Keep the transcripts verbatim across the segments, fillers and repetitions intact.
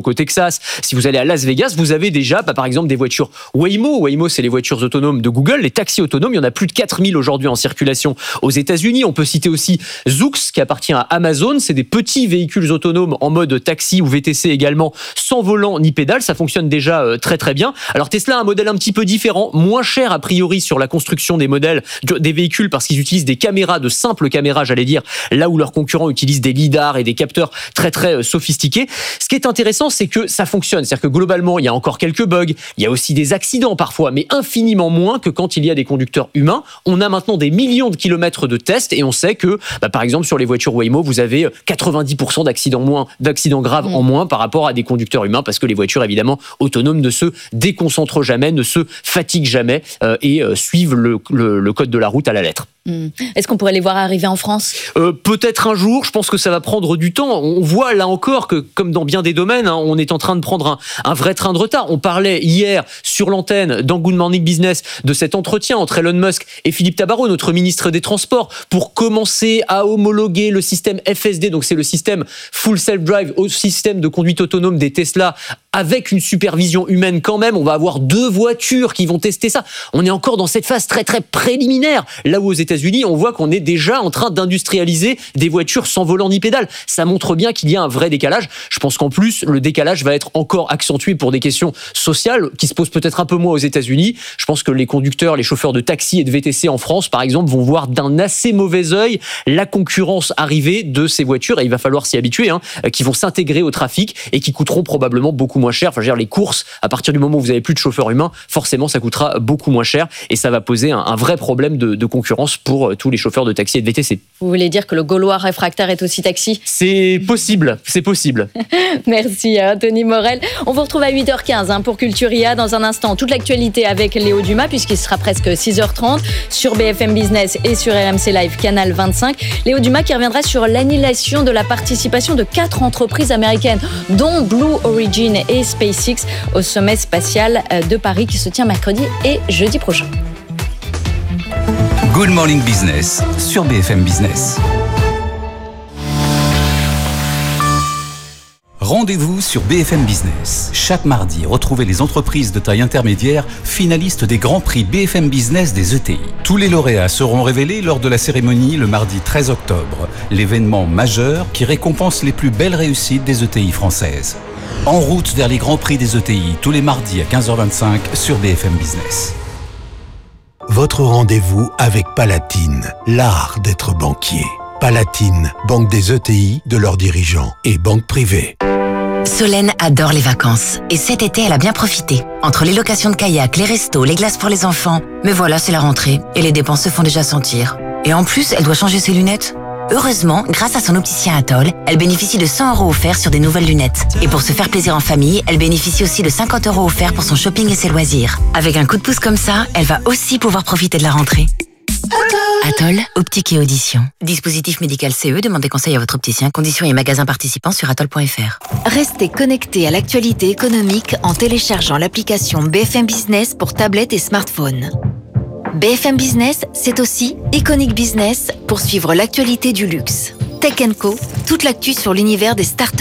au Texas, si vous allez à Las Vegas, vous avez déjà, bah, par exemple, des voitures Waymo. Waymo, c'est les voitures autonomes de Google, les taxis autonomes. Il y en a plus de quatre mille aujourd'hui en circulation aux États-Unis. On peut citer aussi Zoox, qui appartient à Amazon. C'est des petits véhicules autonomes en mode taxi ou V T C également, sans volant ni pédale. Ça fonctionne déjà euh, très très bien. Alors Tesla a un modèle un petit peu différent, moins cher a priori sur la construction des modèles, des véhicules, parce qu'ils utilisent des caméras, de simples caméras, j'allais dire, là où leurs concurrents utilisent des lidars et des capteurs très très sophistiqués. Ce qui est intéressant, c'est que ça fonctionne. C'est-à-dire que globalement, il y a encore quelques bugs, il y a aussi des accidents parfois, mais infiniment moins que quand il y a des conducteurs humains. On a maintenant des millions de kilomètres de tests et on sait que, bah, par exemple, sur les voitures Waymo, vous avez quatre-vingt-dix pour cent d'accidents moins, d'accidents graves mmh. en moins par rapport à des conducteurs humains, parce que les voitures, évidemment, autonomes ne se déconcentrent jamais, ne se fatiguent jamais euh, et euh, suivent le, le, le code de la route à la lettre. Mmh. Est-ce qu'on pourrait les voir arriver en France ? euh, Peut-être un jour, je pense que ça va prendre du temps. On voit là encore que, comme dans bien des domaines, hein, on est en train de prendre un, un vrai train de retard. On parlait hier sur l'antenne dans Good Morning Business de cet entretien entre Elon Musk et Philippe Tabarot, notre ministre des Transports, pour commencer à homologuer le système F S D, donc c'est le système Full Self-Drive, au système de conduite autonome des Tesla, avec une supervision humaine quand même. On va avoir deux voitures qui vont tester ça. On est encore dans cette phase très très préliminaire, là où aux États-Unis, on voit qu'on est déjà en train d'industrialiser des voitures sans volant ni pédale. Ça montre bien qu'il y a un vrai décalage. Je pense qu'en plus, le décalage va être encore accentué pour des questions sociales qui se posent peut-être un peu moins aux États-Unis. Je pense que les conducteurs, les chauffeurs de taxi et de V T C en France, par exemple, vont voir d'un assez mauvais œil la concurrence arriver de ces voitures, et il va falloir s'y habituer, hein, qui vont s'intégrer au trafic et qui coûteront probablement beaucoup moins cher. Enfin, je veux dire, les courses, à partir du moment où vous n'avez plus de chauffeurs humains, forcément, ça coûtera beaucoup moins cher et ça va poser un, un vrai problème de, de concurrence pour tous les chauffeurs de taxi et de V T C. Vous voulez dire que le Gaulois réfractaire est aussi taxi ? C'est possible, c'est possible. Merci Anthony Morel. On vous retrouve à huit heures quinze hein, pour Culturia. Dans un instant, toute l'actualité avec Léo Dumas, puisqu'il sera presque six heures trente sur B F M Business et sur R M C Live Canal vingt-cinq. Léo Dumas qui reviendra sur l'annulation de la participation de quatre entreprises américaines, dont Blue Origin et SpaceX, au sommet spatial de Paris qui se tient mercredi et jeudi prochain. Good Morning Business sur B F M Business. Rendez-vous sur B F M Business. Chaque mardi, retrouvez les entreprises de taille intermédiaire finalistes des Grands Prix B F M Business des E T I. Tous les lauréats seront révélés lors de la cérémonie le mardi treize octobre, l'événement majeur qui récompense les plus belles réussites des E T I françaises. En route vers les Grands Prix des E T I, tous les mardis à quinze heures vingt-cinq sur B F M Business. Votre rendez-vous avec Palatine, l'art d'être banquier. Palatine, banque des E T I, de leurs dirigeants et banque privée. Solène adore les vacances et cet été elle a bien profité. Entre les locations de kayak, les restos, les glaces pour les enfants. Mais voilà, c'est la rentrée et les dépenses se font déjà sentir. Et en plus, elle doit changer ses lunettes. Heureusement, grâce à son opticien Atoll, elle bénéficie de cent euros offerts sur des nouvelles lunettes. Et pour se faire plaisir en famille, elle bénéficie aussi de cinquante euros offerts pour son shopping et ses loisirs. Avec un coup de pouce comme ça, elle va aussi pouvoir profiter de la rentrée. Atoll, optique et audition. Dispositif médical C E, demandez conseil à votre opticien. Conditions et magasins participants sur atoll point f r. Restez connectés à l'actualité économique en téléchargeant l'application B F M Business pour tablette et smartphone. B F M Business, c'est aussi Iconic Business pour suivre l'actualité du luxe. Tech and Co, toute l'actu sur l'univers des startups.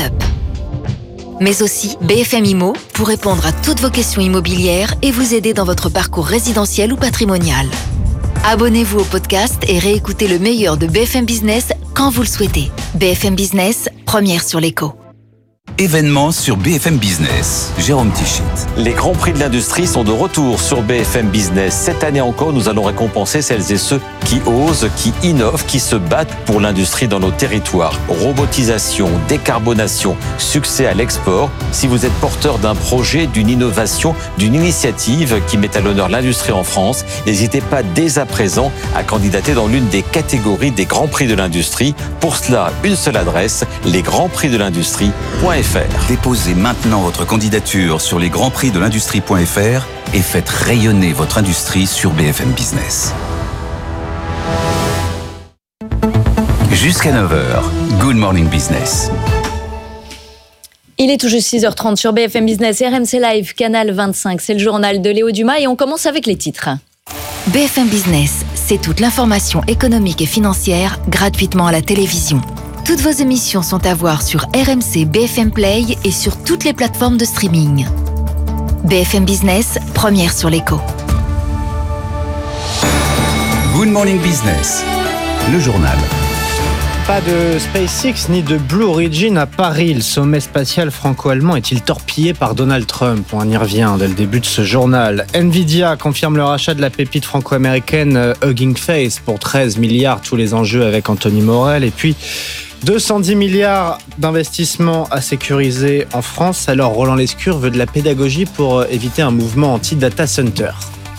Mais aussi B F M Immo pour répondre à toutes vos questions immobilières et vous aider dans votre parcours résidentiel ou patrimonial. Abonnez-vous au podcast et réécoutez le meilleur de B F M Business quand vous le souhaitez. B F M Business, première sur l'écho. Événements sur B F M Business. Jérôme Tichit. Les Grands Prix de l'industrie sont de retour sur B F M Business. Cette année encore, nous allons récompenser celles et ceux qui osent, qui innovent, qui se battent pour l'industrie dans nos territoires. Robotisation, décarbonation, succès à l'export. Si vous êtes porteur d'un projet, d'une innovation, d'une initiative qui met à l'honneur l'industrie en France, n'hésitez pas dès à présent à candidater dans l'une des catégories des Grands Prix de l'industrie. Pour cela, une seule adresse, les grands prix de l'industrie point f r. Déposez maintenant votre candidature sur les grands prix de l'industrie point f r et faites rayonner votre industrie sur B F M Business. Jusqu'à neuf heures, Good Morning Business. Il est tout juste six heures trente sur B F M Business, R M C Live, Canal vingt-cinq. C'est le journal de Léo Dumas et on commence avec les titres. B F M Business, c'est toute l'information économique et financière gratuitement à la télévision. Toutes vos émissions sont à voir sur R M C B F M Play et sur toutes les plateformes de streaming. B F M Business, première sur l'écho. Good Morning Business, le journal. Pas de SpaceX ni de Blue Origin à Paris. Le sommet spatial franco-allemand est-il torpillé par Donald Trump ? On y revient dès le début de ce journal. Nvidia confirme le rachat de la pépite franco-américaine Hugging Face pour treize milliards, tous les enjeux avec Anthony Morel. Et puis deux cent dix milliards d'investissements à sécuriser en France. Alors Roland Lescure veut de la pédagogie pour éviter un mouvement anti-data center.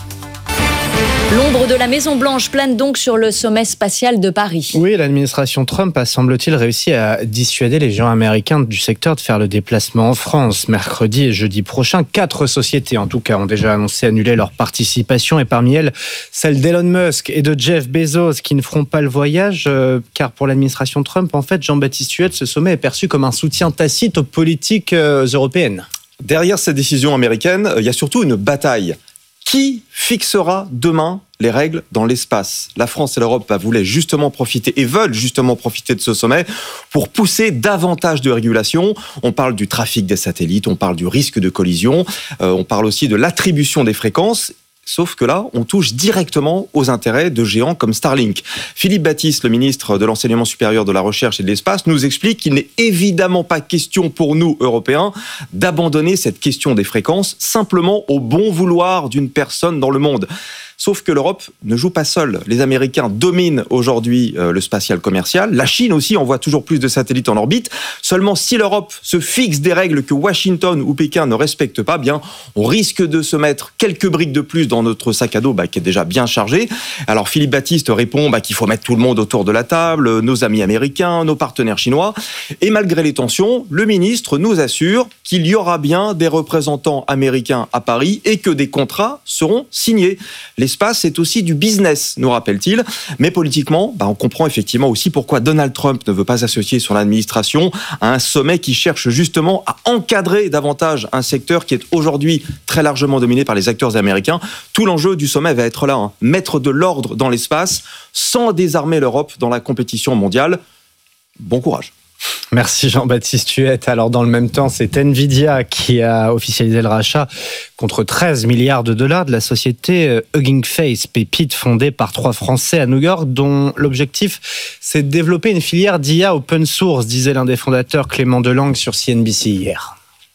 L'ombre de la Maison-Blanche plane donc sur le sommet spatial de Paris. Oui, l'administration Trump a, semble-t-il, réussi à dissuader les géants américains du secteur de faire le déplacement en France. Mercredi et jeudi prochain, quatre sociétés, en tout cas, ont déjà annoncé annuler leur participation, et parmi elles, celle d'Elon Musk et de Jeff Bezos, qui ne feront pas le voyage, euh, car pour l'administration Trump, en fait, Jean-Baptiste Huette, ce sommet est perçu comme un soutien tacite aux politiques euh, européennes. Derrière cette décision américaine, il y a surtout une bataille. Qui fixera demain les règles dans l'espace ? La France et l'Europe voulaient justement profiter et veulent justement profiter de ce sommet pour pousser davantage de régulation. On parle du trafic des satellites, on parle du risque de collision, euh, on parle aussi de l'attribution des fréquences. Sauf que là, on touche directement aux intérêts de géants comme Starlink. Philippe Baptiste, le ministre de l'Enseignement supérieur, de la Recherche et de l'Espace, nous explique qu'il n'est évidemment pas question pour nous, Européens, d'abandonner cette question des fréquences simplement au bon vouloir d'une personne dans le monde. Sauf que l'Europe ne joue pas seule. Les Américains dominent aujourd'hui euh, le spatial commercial. La Chine aussi envoie toujours plus de satellites en orbite. Seulement, si l'Europe se fixe des règles que Washington ou Pékin ne respectent pas, bien, on risque de se mettre quelques briques de plus dans notre sac à dos, bah, qui est déjà bien chargé. Alors, Philippe Baptiste répond bah, qu'il faut mettre tout le monde autour de la table, nos amis américains, nos partenaires chinois. Et malgré les tensions, le ministre nous assure qu'il y aura bien des représentants américains à Paris et que des contrats seront signés. L'espace, c'est aussi du business, nous rappelle-t-il. Mais politiquement, bah, on comprend effectivement aussi pourquoi Donald Trump ne veut pas associer son administration à un sommet qui cherche justement à encadrer davantage un secteur qui est aujourd'hui très largement dominé par les acteurs américains. Tout l'enjeu du sommet va être là, hein, mettre de l'ordre dans l'espace sans désarmer l'Europe dans la compétition mondiale. Bon courage. Merci Jean-Baptiste Huette. Alors dans le même temps, c'est Nvidia qui a officialisé le rachat contre treize milliards de dollars de la société Hugging Face, pépite fondée par trois Français à New York, dont l'objectif c'est de développer une filière d'I A open source, disait l'un des fondateurs Clément Delangue sur C N B C hier.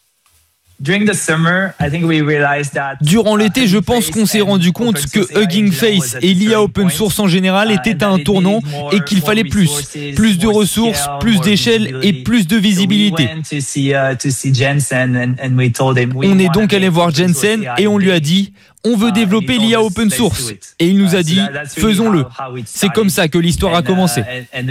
Durant l'été, je pense qu'on s'est rendu compte que Hugging Face et l'I A open source en général étaient à un tournant et qu'il fallait plus. Plus de ressources, plus d'échelle et plus de visibilité. On est donc allé voir Jensen et on lui a dit « On veut développer l'I A open source ». Et il nous a dit « Faisons-le ». C'est comme ça que l'histoire a commencé.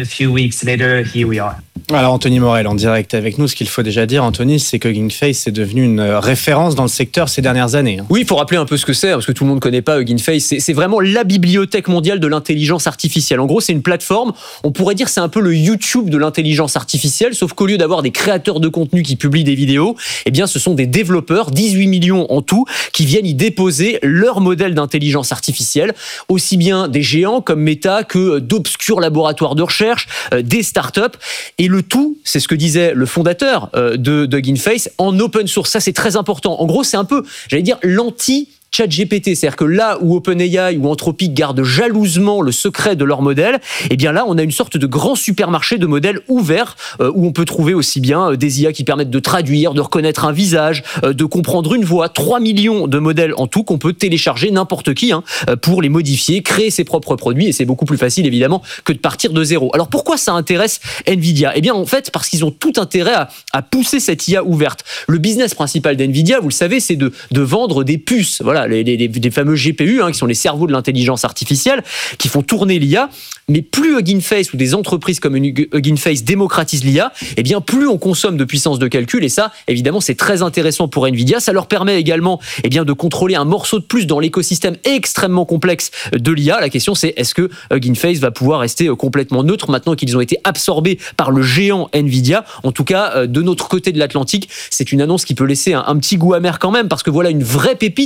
Alors Anthony Morel en direct avec nous. Ce qu'il faut déjà dire, Anthony, c'est que Hugging Face est devenu une référence dans le secteur ces dernières années. Oui, il faut rappeler un peu ce que c'est, parce que tout le monde ne connaît pas Hugging Face. C'est, c'est vraiment la bibliothèque mondiale de l'intelligence artificielle. En gros, c'est une plateforme, on pourrait dire c'est un peu le YouTube de l'intelligence artificielle, sauf qu'au lieu d'avoir des créateurs de contenu qui publient des vidéos, eh bien ce sont des développeurs, dix-huit millions en tout, qui viennent y déposer leur modèle d'intelligence artificielle, aussi bien des géants comme Meta que d'obscurs laboratoires de recherche, des startups. Et le tout, c'est ce que disait le fondateur de, de Hugging Face, en open source. Ça, c'est très important. En gros, c'est un peu, j'allais dire, l'anti- ChatGPT, c'est-à-dire que là où OpenAI ou Anthropic gardent jalousement le secret de leur modèle, eh bien là, on a une sorte de grand supermarché de modèles ouverts euh, où on peut trouver aussi bien euh, des I A qui permettent de traduire, de reconnaître un visage, euh, de comprendre une voix. trois millions de modèles en tout qu'on peut télécharger n'importe qui hein, pour les modifier, créer ses propres produits et c'est beaucoup plus facile évidemment que de partir de zéro. Alors pourquoi ça intéresse Nvidia ? Eh bien en fait parce qu'ils ont tout intérêt à, à pousser cette I A ouverte. Le business principal d'Nvidia, vous le savez, c'est de, de vendre des puces. Voilà. Les, les, les fameux G P U, hein, qui sont les cerveaux de l'intelligence artificielle, qui font tourner l'I A. Mais plus Hugging Face ou des entreprises comme Hugging Face démocratisent l'I A, eh bien plus on consomme de puissance de calcul. Et ça, évidemment, c'est très intéressant pour Nvidia. Ça leur permet également eh bien, de contrôler un morceau de plus dans l'écosystème extrêmement complexe de l'I A. La question, c'est est-ce que Hugging Face va pouvoir rester complètement neutre maintenant qu'ils ont été absorbés par le géant Nvidia ? En tout cas, de notre côté de l'Atlantique, c'est une annonce qui peut laisser un, un petit goût amer quand même, parce que voilà une vraie pépite qu'on présente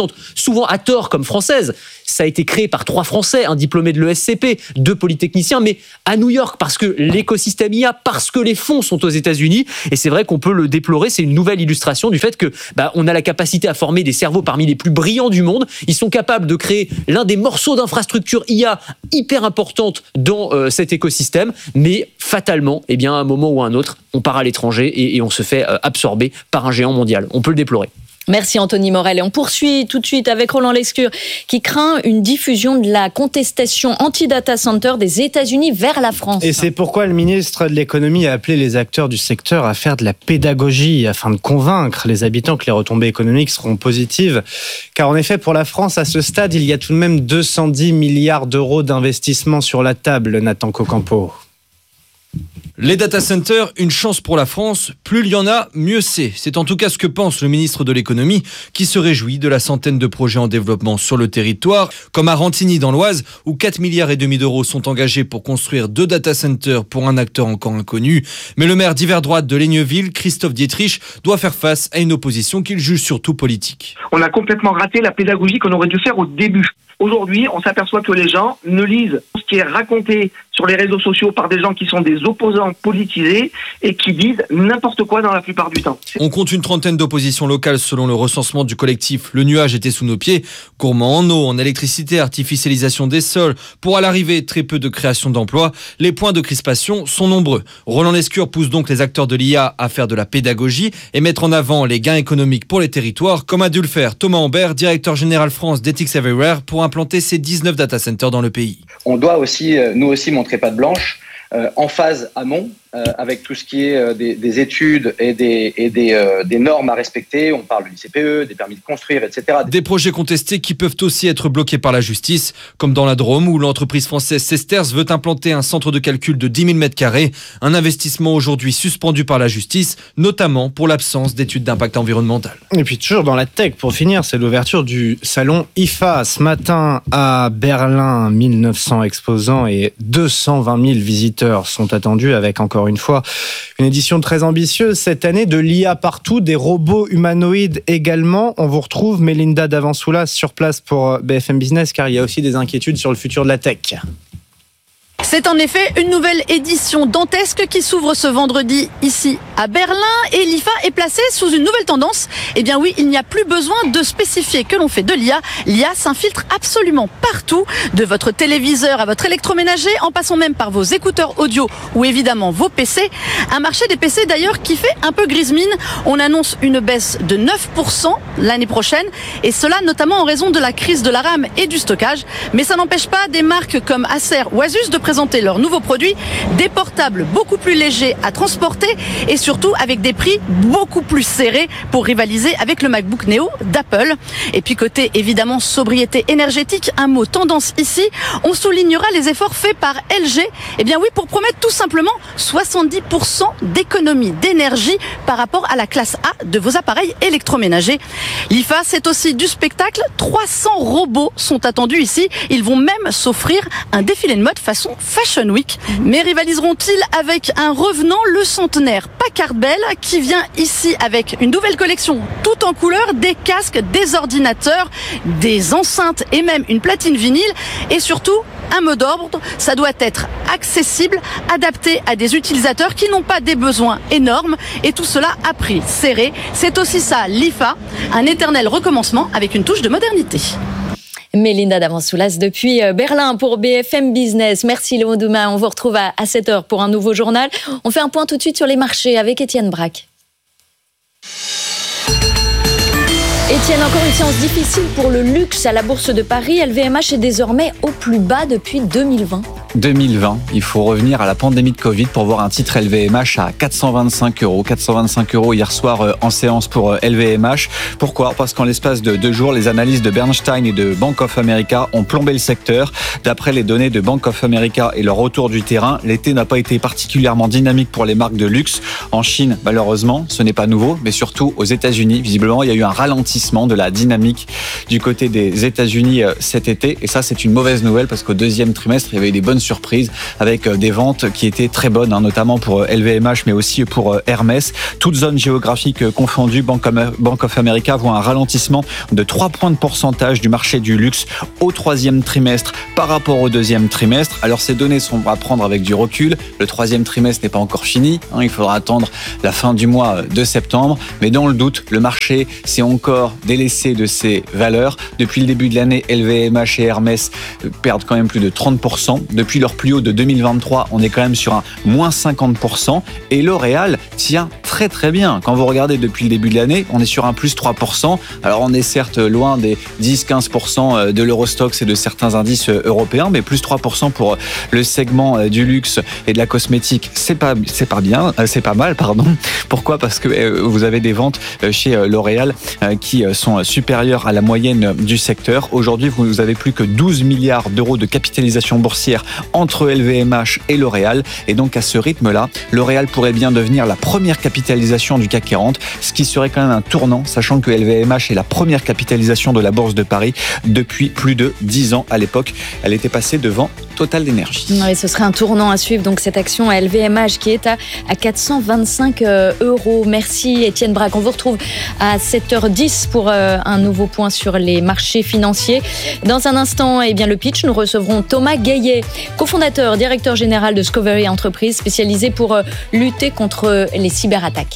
présente souvent à tort comme française. Ça a été créé par trois Français, un diplômé de l'E S C P, deux polytechniciens, mais à New York, parce que l'écosystème I A, parce que les fonds sont aux États-Unis. Et c'est vrai qu'on peut le déplorer. C'est une nouvelle illustration du fait que bah, on a la capacité à former des cerveaux parmi les plus brillants du monde. Ils sont capables de créer l'un des morceaux d'infrastructure I A hyper importante dans euh, cet écosystème. Mais fatalement, eh bien, à un moment ou à un autre, on part à l'étranger et, et on se fait euh, absorber par un géant mondial. On peut le déplorer. Merci Anthony Morel. Et on poursuit tout de suite avec Roland Lescure qui craint une diffusion de la contestation anti-data center des États-Unis vers la France. Et c'est pourquoi le ministre de l'économie a appelé les acteurs du secteur à faire de la pédagogie afin de convaincre les habitants que les retombées économiques seront positives. Car en effet, pour la France, à ce stade, il y a tout de même deux cent dix milliards d'euros d'investissement sur la table, Nathan Cocampo. Les data centers, une chance pour la France. Plus il y en a, mieux c'est. C'est en tout cas ce que pense le ministre de l'économie, qui se réjouit de la centaine de projets en développement sur le territoire, comme à Rantigny dans l'Oise, où quatre milliards et demi d'euros sont engagés pour construire deux data centers pour un acteur encore inconnu. Mais le maire d'hiver droite de Leigneville, Christophe Dietrich, doit faire face à une opposition qu'il juge surtout politique. On a complètement raté la pédagogie qu'on aurait dû faire au début. Aujourd'hui, on s'aperçoit que les gens ne lisent ce qui est raconté sur les réseaux sociaux par des gens qui sont des opposants politisés et qui disent n'importe quoi dans la plupart du temps. On compte une trentaine d'oppositions locales selon le recensement du collectif Le Nuage était sous nos pieds. Gourmand en eau, en électricité, artificialisation des sols. Pour à l'arrivée, très peu de création d'emplois. Les points de crispation sont nombreux. Roland Lescure pousse donc les acteurs de l'I A à faire de la pédagogie et mettre en avant les gains économiques pour les territoires, comme a dû le faire Thomas Ambert, directeur général France d'Ethics Everywhere, pour implanter ses dix-neuf data centers dans le pays. On doit aussi, nous aussi, montrer patte blanche, euh, en phase amont, euh, avec tout ce qui est euh, des, des études et, des, et des, euh, des normes à respecter. On parle du I C P E, des permis de construire, et cetera. Des projets contestés qui peuvent aussi être bloqués par la justice, comme dans la Drôme, où l'entreprise française Sesters veut implanter un centre de calcul de dix mille mètres carrés, un investissement aujourd'hui suspendu par la justice, notamment pour l'absence d'études d'impact environnemental. Et puis toujours dans la tech, pour finir, c'est l'ouverture du salon I F A ce matin à Berlin. mille neuf cents exposants et deux cent vingt mille visiteurs sont attendus, avec encore une fois une édition très ambitieuse cette année, de l'I A partout, des robots humanoïdes également. On vous retrouve Mélinda Davansoulas sur place pour B F M Business, car il y a aussi des inquiétudes sur le futur de la tech. C'est en effet une nouvelle édition dantesque qui s'ouvre ce vendredi ici à Berlin, et l'I F A est placée sous une nouvelle tendance. Eh bien oui, il n'y a plus besoin de spécifier que l'on fait de l'I A. L'I A s'infiltre absolument partout, de votre téléviseur à votre électroménager, en passant même par vos écouteurs audio ou évidemment vos P C. Un marché des P C d'ailleurs qui fait un peu grise mine. On annonce une baisse de neuf pour cent l'année prochaine, et cela notamment en raison de la crise de la RAM et du stockage. Mais ça n'empêche pas des marques comme Acer ou Asus de présenter leurs nouveaux produits, des portables beaucoup plus légers à transporter et surtout avec des prix beaucoup plus serrés pour rivaliser avec le MacBook Neo d'Apple. Et puis côté évidemment sobriété énergétique, un mot tendance ici, on soulignera les efforts faits par L G, eh bien oui, pour promettre tout simplement soixante-dix pour cent d'économie d'énergie par rapport à la classe A de vos appareils électroménagers. L'I F A, c'est aussi du spectacle. trois cents robots sont attendus ici. Ils vont même s'offrir un défilé de mode façon Fashion Week. Mais rivaliseront-ils avec un revenant, le centenaire Packard Bell, qui vient ici avec une nouvelle collection tout en couleur, des casques, des ordinateurs, des enceintes et même une platine vinyle, et surtout un mot d'ordre, ça doit être accessible, adapté à des utilisateurs qui n'ont pas des besoins énormes, et tout cela à prix serré. C'est aussi ça l'I F A, un éternel recommencement avec une touche de modernité. Mélinda Davansoulas depuis Berlin pour B F M Business. Merci Léon Dumas. On vous retrouve à sept heures pour un nouveau journal. On fait un point tout de suite sur les marchés avec Étienne Braque. Étienne, encore une séance difficile pour le luxe à la Bourse de Paris. L V M H est désormais au plus bas depuis deux mille vingt. deux mille vingt, il faut revenir à la pandémie de Covid pour voir un titre L V M H à quatre cent vingt-cinq euros. quatre cent vingt-cinq euros hier soir en séance pour L V M H. Pourquoi ? Parce qu'en l'espace de deux jours, les analyses de Bernstein et de Bank of America ont plombé le secteur. D'après les données de Bank of America et leur retour du terrain, l'été n'a pas été particulièrement dynamique pour les marques de luxe. En Chine, malheureusement, ce n'est pas nouveau, mais surtout aux États-Unis, visiblement, il y a eu un ralentissement de la dynamique du côté des États-Unis cet été. Et ça, c'est une mauvaise nouvelle parce qu'au deuxième trimestre, il y avait eu des bonnes surprise avec des ventes qui étaient très bonnes, hein, notamment pour L V M H, mais aussi pour Hermès. Toutes zones géographiques confondues, Bank of America voit un ralentissement de trois points de pourcentage du marché du luxe au troisième trimestre par rapport au deuxième trimestre. Alors ces données sont à prendre avec du recul. Le troisième trimestre n'est pas encore fini, hein, il faudra attendre la fin du mois de septembre. Mais dans le doute, le marché s'est encore délaissé de ses valeurs. Depuis le début de l'année, L V M H et Hermès perdent quand même plus de trente pour cent. Depuis leur plus haut de deux mille vingt-trois, on est quand même sur un moins cinquante pour cent. Et L'Oréal tient très très bien. Quand vous regardez depuis le début de l'année, on est sur un plus trois pour cent. Alors on est certes loin des dix à quinze pour cent de l'Eurostoxx et de certains indices européens, mais plus trois pour cent pour le segment du luxe et de la cosmétique, c'est pas, c'est pas bien, c'est pas mal, pardon. Pourquoi ? Parce que vous avez des ventes chez L'Oréal qui sont supérieures à la moyenne du secteur. Aujourd'hui, vous avez plus que douze milliards d'euros de capitalisation boursière entre L V M H et L'Oréal. Et donc, à ce rythme-là, L'Oréal pourrait bien devenir la première capitalisation du C A C quarante, ce qui serait quand même un tournant, sachant que L V M H est la première capitalisation de la Bourse de Paris depuis plus de dix ans. À l'époque, elle était passée devant Total d'énergie. Oui, ce serait un tournant à suivre, donc cette action à L V M H qui est à, à quatre cent vingt-cinq euros. Merci Étienne Braque. On vous retrouve à sept heures dix pour euh, un nouveau point sur les marchés financiers. Dans un instant, eh bien, le pitch, nous recevrons Thomas Gaillet, cofondateur, directeur général de Discovery Entreprise, spécialisé pour euh, lutter contre les cyberattaques.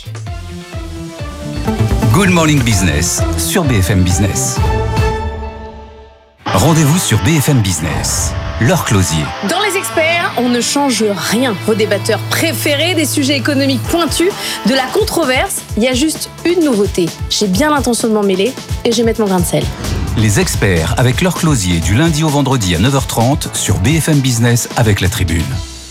Good Morning Business sur B F M Business. Rendez-vous sur B F M Business. Laure Closier. Dans les experts, on ne change rien. Vos débatteurs préférés, des sujets économiques pointus, de la controverse, il y a juste une nouveauté. J'ai bien l'intention de m'en mêler et je vais mettre mon grain de sel. Les experts avec Laure Closier du lundi au vendredi à neuf heures trente sur B F M Business avec la Tribune.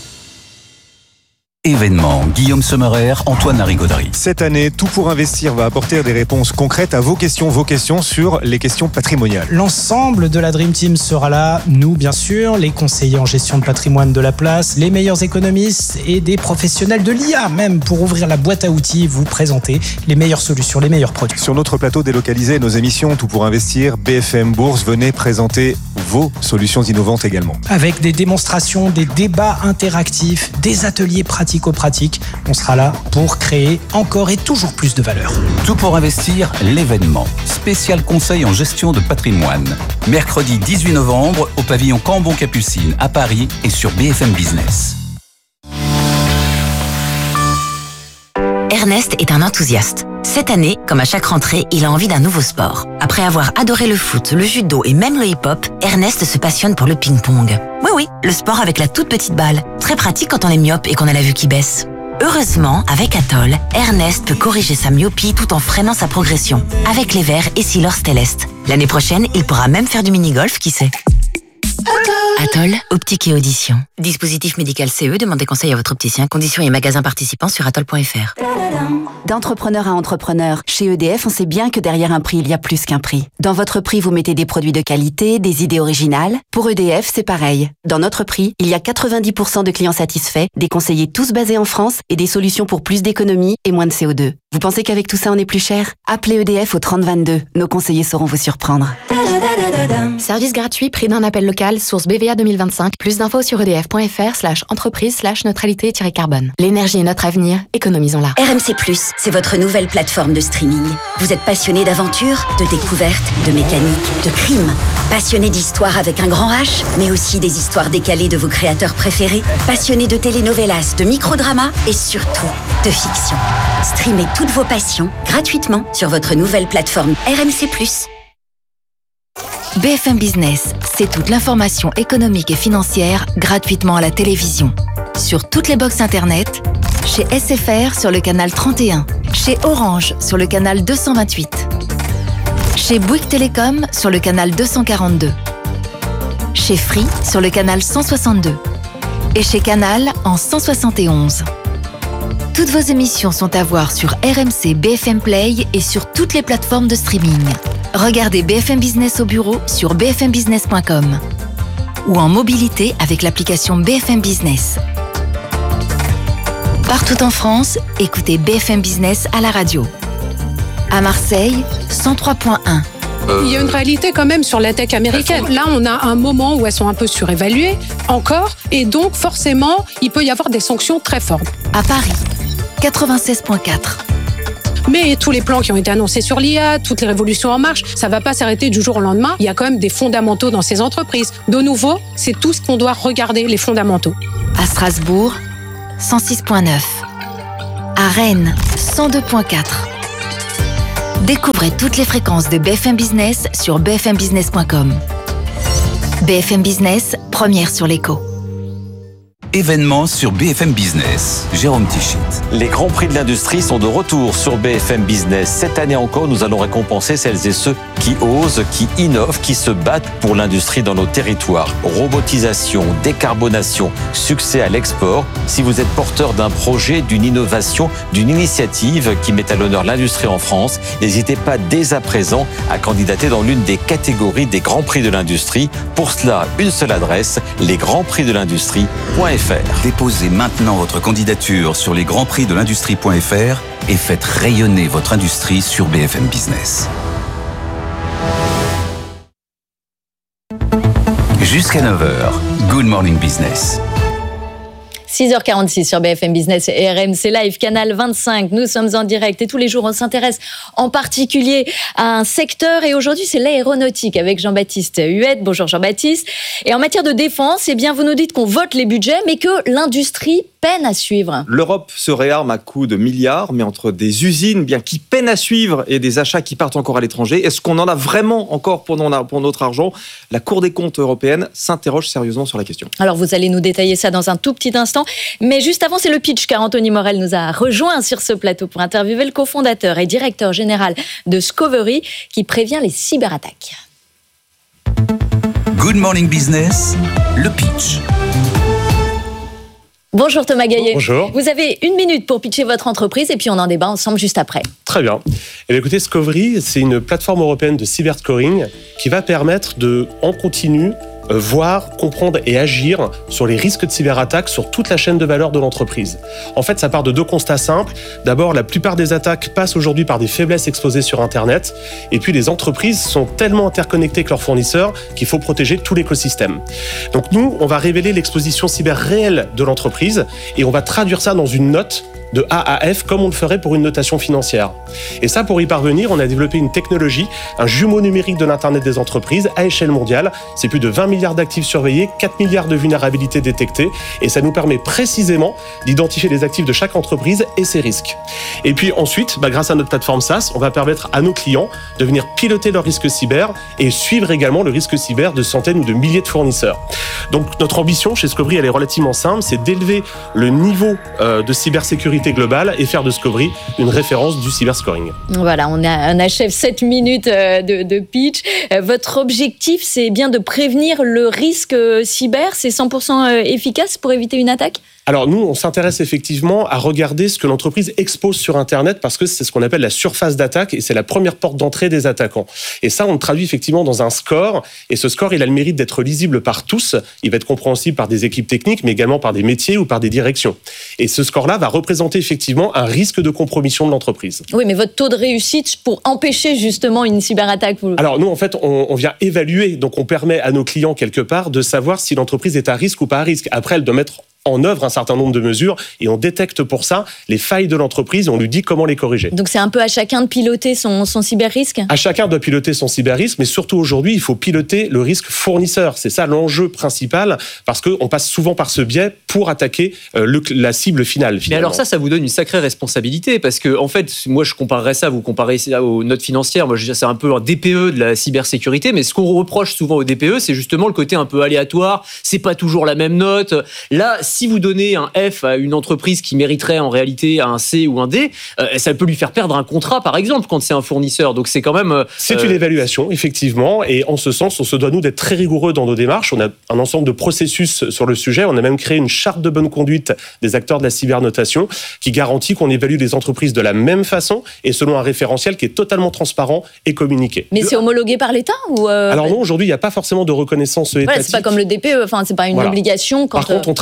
Événement, Guillaume Sommerer, Antoine Larigauderie. Cette année, Tout pour investir va apporter des réponses concrètes à vos questions, vos questions sur les questions patrimoniales. L'ensemble de la Dream Team sera là, nous bien sûr, les conseillers en gestion de patrimoine de la place, les meilleurs économistes et des professionnels de l'I A même pour ouvrir la boîte à outils et vous présenter les meilleures solutions, les meilleurs produits. Sur notre plateau délocalisé, nos émissions Tout pour investir, B F M Bourse, venez présenter vos solutions innovantes également. Avec des démonstrations, des débats interactifs, des ateliers pratiques pratique, on sera là pour créer encore et toujours plus de valeur. Tout pour investir, l'événement. Spécial conseil en gestion de patrimoine. Mercredi dix-huit novembre au pavillon Cambon-Capucine à Paris et sur B F M Business. Ernest est un enthousiaste. Cette année, comme à chaque rentrée, il a envie d'un nouveau sport. Après avoir adoré le foot, le judo et même le hip-hop, Ernest se passionne pour le ping-pong. Oui, oui, le sport avec la toute petite balle. Très pratique quand on est myope et qu'on a la vue qui baisse. Heureusement, avec Atoll, Ernest peut corriger sa myopie tout en freinant sa progression. Avec les verres et Sealor Stellest. L'année prochaine, il pourra même faire du mini-golf, qui sait. Atoll, optique et audition. Dispositif médical C E, demandez conseil à votre opticien. Conditions et magasins participants sur atoll point f r. D'entrepreneur à entrepreneur, chez E D F, on sait bien que derrière un prix, il y a plus qu'un prix. Dans votre prix, vous mettez des produits de qualité, des idées originales. Pour E D F, c'est pareil. Dans notre prix, il y a quatre-vingt-dix pour cent de clients satisfaits, des conseillers tous basés en France et des solutions pour plus d'économie et moins de C O deux. Vous pensez qu'avec tout ça, on est plus cher ? Appelez E D F au trente vingt-deux. Nos conseillers sauront vous surprendre. Service gratuit, prix d'un appel local, source B V A deux mille vingt-cinq. Plus d'infos sur edf.fr slash entreprise slash neutralité-carbone. L'énergie est notre avenir, économisons-la. R M C plus, c'est votre nouvelle plateforme de streaming. Vous êtes passionné d'aventure, de découverte, de mécanique, de crime. Passionné d'histoire avec un grand H, mais aussi des histoires décalées de vos créateurs préférés. Passionné de telenovelas, de microdramas et surtout de fiction. Streamez toutes vos passions gratuitement sur votre nouvelle plateforme R M C plus. B F M Business, c'est toute l'information économique et financière gratuitement à la télévision. Sur toutes les box internet, chez S F R sur le canal trente et un, chez Orange sur le canal deux cent vingt-huit, chez Bouygues Télécom sur le canal deux cent quarante-deux, chez Free sur le canal cent soixante-deux et chez Canal en cent soixante et onze. Toutes vos émissions sont à voir sur R M C B F M Play et sur toutes les plateformes de streaming. Regardez B F M Business au bureau sur b f m business point com ou en mobilité avec l'application B F M Business. Partout en France, écoutez B F M Business à la radio. À Marseille, cent trois point un, Euh... Il y a une réalité quand même sur la tech américaine. Là, on a un moment où elles sont un peu surévaluées, encore, et donc forcément, il peut y avoir des sanctions très fortes. À Paris, quatre-vingt-seize virgule quatre. Mais tous les plans qui ont été annoncés sur l'I A, toutes les révolutions en marche, ça ne va pas s'arrêter du jour au lendemain. Il y a quand même des fondamentaux dans ces entreprises. De nouveau, c'est tout ce qu'on doit regarder, les fondamentaux. À Strasbourg, cent six virgule neuf. À Rennes, cent deux virgule quatre. Découvrez toutes les fréquences de B F M Business sur b f m business point com. B F M Business, première sur l'écho. Événements sur B F M Business. Jérôme Tichit. Les grands prix de l'industrie sont de retour sur B F M Business. Cette année encore, nous allons récompenser celles et ceux qui osent, qui innovent, qui se battent pour l'industrie dans nos territoires. Robotisation, décarbonation, succès à l'export. Si vous êtes porteur d'un projet, d'une innovation, d'une initiative qui met à l'honneur l'industrie en France, n'hésitez pas dès à présent à candidater dans l'une des catégories des grands prix de l'industrie. Pour cela, une seule adresse, les grands prix de l'industrie point f r. Déposez maintenant votre candidature sur les grands prix de l'industrie point f r et faites rayonner votre industrie sur B F M Business. Jusqu'à neuf heures, Good Morning Business. six heures quarante-six sur B F M Business et R M C Live, Canal vingt-cinq. Nous sommes en direct et tous les jours, on s'intéresse en particulier à un secteur. Et aujourd'hui, c'est l'aéronautique avec Jean-Baptiste Huette. Bonjour Jean-Baptiste. Et en matière de défense, eh bien, vous nous dites qu'on vote les budgets, mais que l'industrie peine à suivre. L'Europe se réarme à coups de milliards, mais entre des usines bien qui peinent à suivre et des achats qui partent encore à l'étranger, est-ce qu'on en a vraiment encore pour, non, pour notre argent ? La Cour des comptes européenne s'interroge sérieusement sur la question. Alors, vous allez nous détailler ça dans un tout petit instant. Mais juste avant, c'est le pitch, car Anthony Morel nous a rejoint sur ce plateau pour interviewer le cofondateur et directeur général de Scovery, qui prévient les cyberattaques. Good Morning Business, le pitch. Bonjour Thomas Gaillet. Bonjour. Vous avez une minute pour pitcher votre entreprise et puis on en débat ensemble juste après. Très bien. Et bien écoutez, Scovery, c'est une plateforme européenne de cyberscoring qui va permettre de, en continu, euh, voir, comprendre et agir sur les risques de cyberattaques sur toute la chaîne de valeur de l'entreprise. En fait, ça part de deux constats simples. D'abord, la plupart des attaques passent aujourd'hui par des faiblesses exposées sur Internet. Et puis, les entreprises sont tellement interconnectées avec leurs fournisseurs qu'il faut protéger tout l'écosystème. Donc nous, on va révéler l'exposition cyber réelle de l'entreprise et on va traduire ça dans une note de A à F, comme on le ferait pour une notation financière. Et ça, pour y parvenir, on a développé une technologie, un jumeau numérique de l'Internet des entreprises à échelle mondiale. C'est plus de vingt milliards d'actifs surveillés, quatre milliards de vulnérabilités détectées, et ça nous permet précisément d'identifier les actifs de chaque entreprise et ses risques. Et puis ensuite, bah, grâce à notre plateforme SaaS, on va permettre à nos clients de venir piloter leurs risques cyber et suivre également le risque cyber de centaines ou de milliers de fournisseurs. Donc notre ambition chez Scovery, elle est relativement simple, c'est d'élever le niveau euh, de cybersécurité globale et faire de Scovery une référence du cyberscoring. Voilà, on, a, on achève sept minutes de, de pitch. Votre objectif, c'est bien de prévenir le risque cyber. C'est cent pour cent efficace pour éviter une attaque ? Alors nous, on s'intéresse effectivement à regarder ce que l'entreprise expose sur Internet parce que c'est ce qu'on appelle la surface d'attaque et c'est la première porte d'entrée des attaquants. Et ça, on le traduit effectivement dans un score. Et ce score, il a le mérite d'être lisible par tous. Il va être compréhensible par des équipes techniques, mais également par des métiers ou par des directions. Et ce score-là va représenter effectivement un risque de compromission de l'entreprise. Oui, mais votre taux de réussite pour empêcher justement une cyberattaque vous... Alors nous, en fait, on, on vient évaluer. Donc on permet à nos clients quelque part de savoir si l'entreprise est à risque ou pas à risque. Après, elle doit mettre en œuvre un certain nombre de mesures et on détecte pour ça les failles de l'entreprise et on lui dit comment les corriger. Donc c'est un peu à chacun de piloter son, son cyber-risque ? À chacun doit piloter son cyber-risque, mais surtout aujourd'hui, il faut piloter le risque fournisseur. C'est ça l'enjeu principal parce qu'on passe souvent par ce biais pour attaquer euh, le, la cible finale. Finalement. Mais alors ça, ça vous donne une sacrée responsabilité parce que en fait, moi je comparerais ça, vous comparez ça aux notes financières, moi je dirais c'est un peu un D P E de la cybersécurité, mais ce qu'on reproche souvent au D P E, c'est justement le côté un peu aléatoire, c'est pas toujours la même note. Là, si vous donnez un F à une entreprise qui mériterait en réalité un C ou un D, euh, ça peut lui faire perdre un contrat, par exemple, quand c'est un fournisseur. Donc c'est quand même... Euh, c'est une évaluation, effectivement, et en ce sens, on se doit, nous, d'être très rigoureux dans nos démarches. On a un ensemble de processus sur le sujet. On a même créé une charte de bonne conduite des acteurs de la cybernotation qui garantit qu'on évalue les entreprises de la même façon et selon un référentiel qui est totalement transparent et communiqué. Mais c'est homologué par l'État ou euh... Alors non, aujourd'hui, il n'y a pas forcément de reconnaissance étatique. Voilà, c'est pas comme le D P E, enfin, c'est pas une voilà. obligation. Quand Par contre, on travaille un petit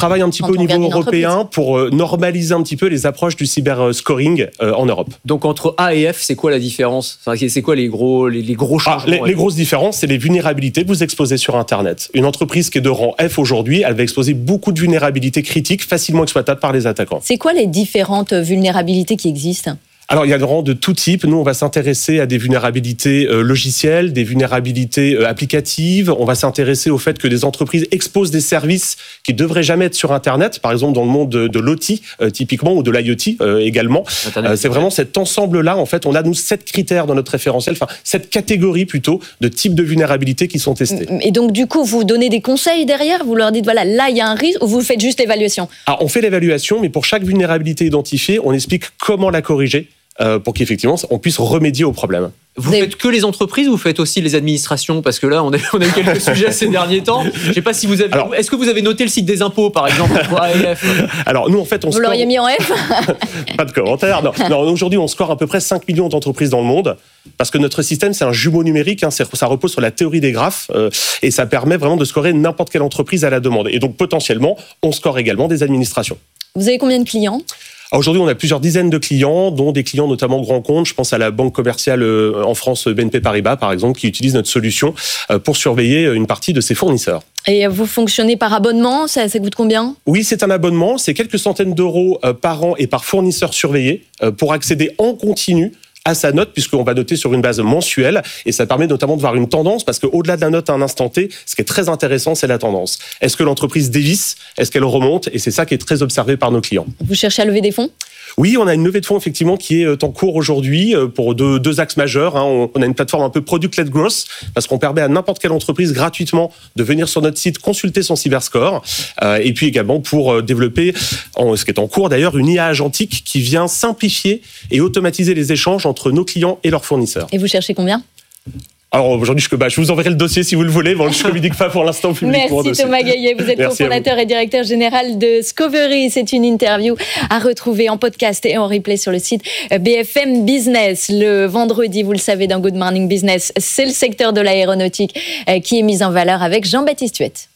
peu au niveau européen pour euh, normaliser un petit peu les approches du cyberscoring euh, en Europe. Donc entre A et F, c'est quoi la différence? Enfin, c'est quoi les gros, les, les gros changements? ah, les, les grosses différences, c'est les vulnérabilités que vous exposez sur Internet. Une entreprise qui est de rang F aujourd'hui, elle va exposer beaucoup de vulnérabilités critiques facilement exploitables par les attaquants. C'est quoi les différentes vulnérabilités qui existent? Alors, il y a des rangs de tout type. Nous, on va s'intéresser à des vulnérabilités euh, logicielles, des vulnérabilités euh, applicatives. On va s'intéresser au fait que des entreprises exposent des services qui ne devraient jamais être sur Internet, par exemple dans le monde de, de l'O T, euh, typiquement, ou de l'IoT euh, également. Euh, c'est vraiment cet ensemble-là. En fait, on a, nous, sept critères dans notre référentiel, enfin, sept catégories plutôt de types de vulnérabilités qui sont testées. Et donc, du coup, vous donnez des conseils derrière? Vous leur dites, voilà, là, il y a un risque, ou vous faites juste l'évaluation? Alors, on fait l'évaluation, mais pour chaque vulnérabilité identifiée, on explique comment la corriger. Euh, pour qu'effectivement on puisse remédier au problème. Vous Des... faites que les entreprises ou vous faites aussi les administrations? Parce que là, on a, on a eu quelques sujets ces derniers temps. Je ne sais pas si vous avez. Alors, est-ce que vous avez noté le site des impôts, par exemple, pour A et F? Alors, nous, en fait, on Vous score... l'auriez mis en F? Pas de commentaire. Non. non, aujourd'hui, on score à peu près cinq millions d'entreprises dans le monde. Parce que notre système, c'est un jumeau numérique. Hein, ça repose sur la théorie des graphes. Euh, et ça permet vraiment de scorer n'importe quelle entreprise à la demande. Et donc, potentiellement, on score également des administrations. Vous avez combien de clients? Aujourd'hui, on a plusieurs dizaines de clients, dont des clients notamment grands comptes. Je pense à la banque commerciale en France, B N P Paribas, par exemple, qui utilise notre solution pour surveiller une partie de ses fournisseurs. Et vous fonctionnez par abonnement? Ça, ça coûte combien? Oui, c'est un abonnement. C'est quelques centaines d'euros par an et par fournisseur surveillé pour accéder en continu à sa note, puisqu'on va noter sur une base mensuelle, et ça permet notamment de voir une tendance, parce qu'au-delà de la note à un instant T, ce qui est très intéressant, c'est la tendance. Est-ce que l'entreprise dévisse? Est-ce qu'elle remonte? Et c'est ça qui est très observé par nos clients. Vous cherchez à lever des fonds? Oui, on a une levée de fonds effectivement qui est en cours aujourd'hui pour deux, deux axes majeurs. On a une plateforme un peu product-led growth parce qu'on permet à n'importe quelle entreprise gratuitement de venir sur notre site consulter son cyberscore et puis également pour développer, ce qui est en cours d'ailleurs, une I A agentique qui vient simplifier et automatiser les échanges entre nos clients et leurs fournisseurs. Et vous cherchez combien? Alors aujourd'hui, je, bah, je vous enverrai le dossier si vous le voulez. Bon, je ne communique pas pour l'instant public. Merci Thomas Gaillet, vous êtes cofondateur et directeur général de Scovery. C'est une interview à retrouver en podcast et en replay sur le site B F M Business. Le vendredi, vous le savez, dans Good Morning Business, c'est le secteur de l'aéronautique qui est mis en valeur avec Jean-Baptiste Huette.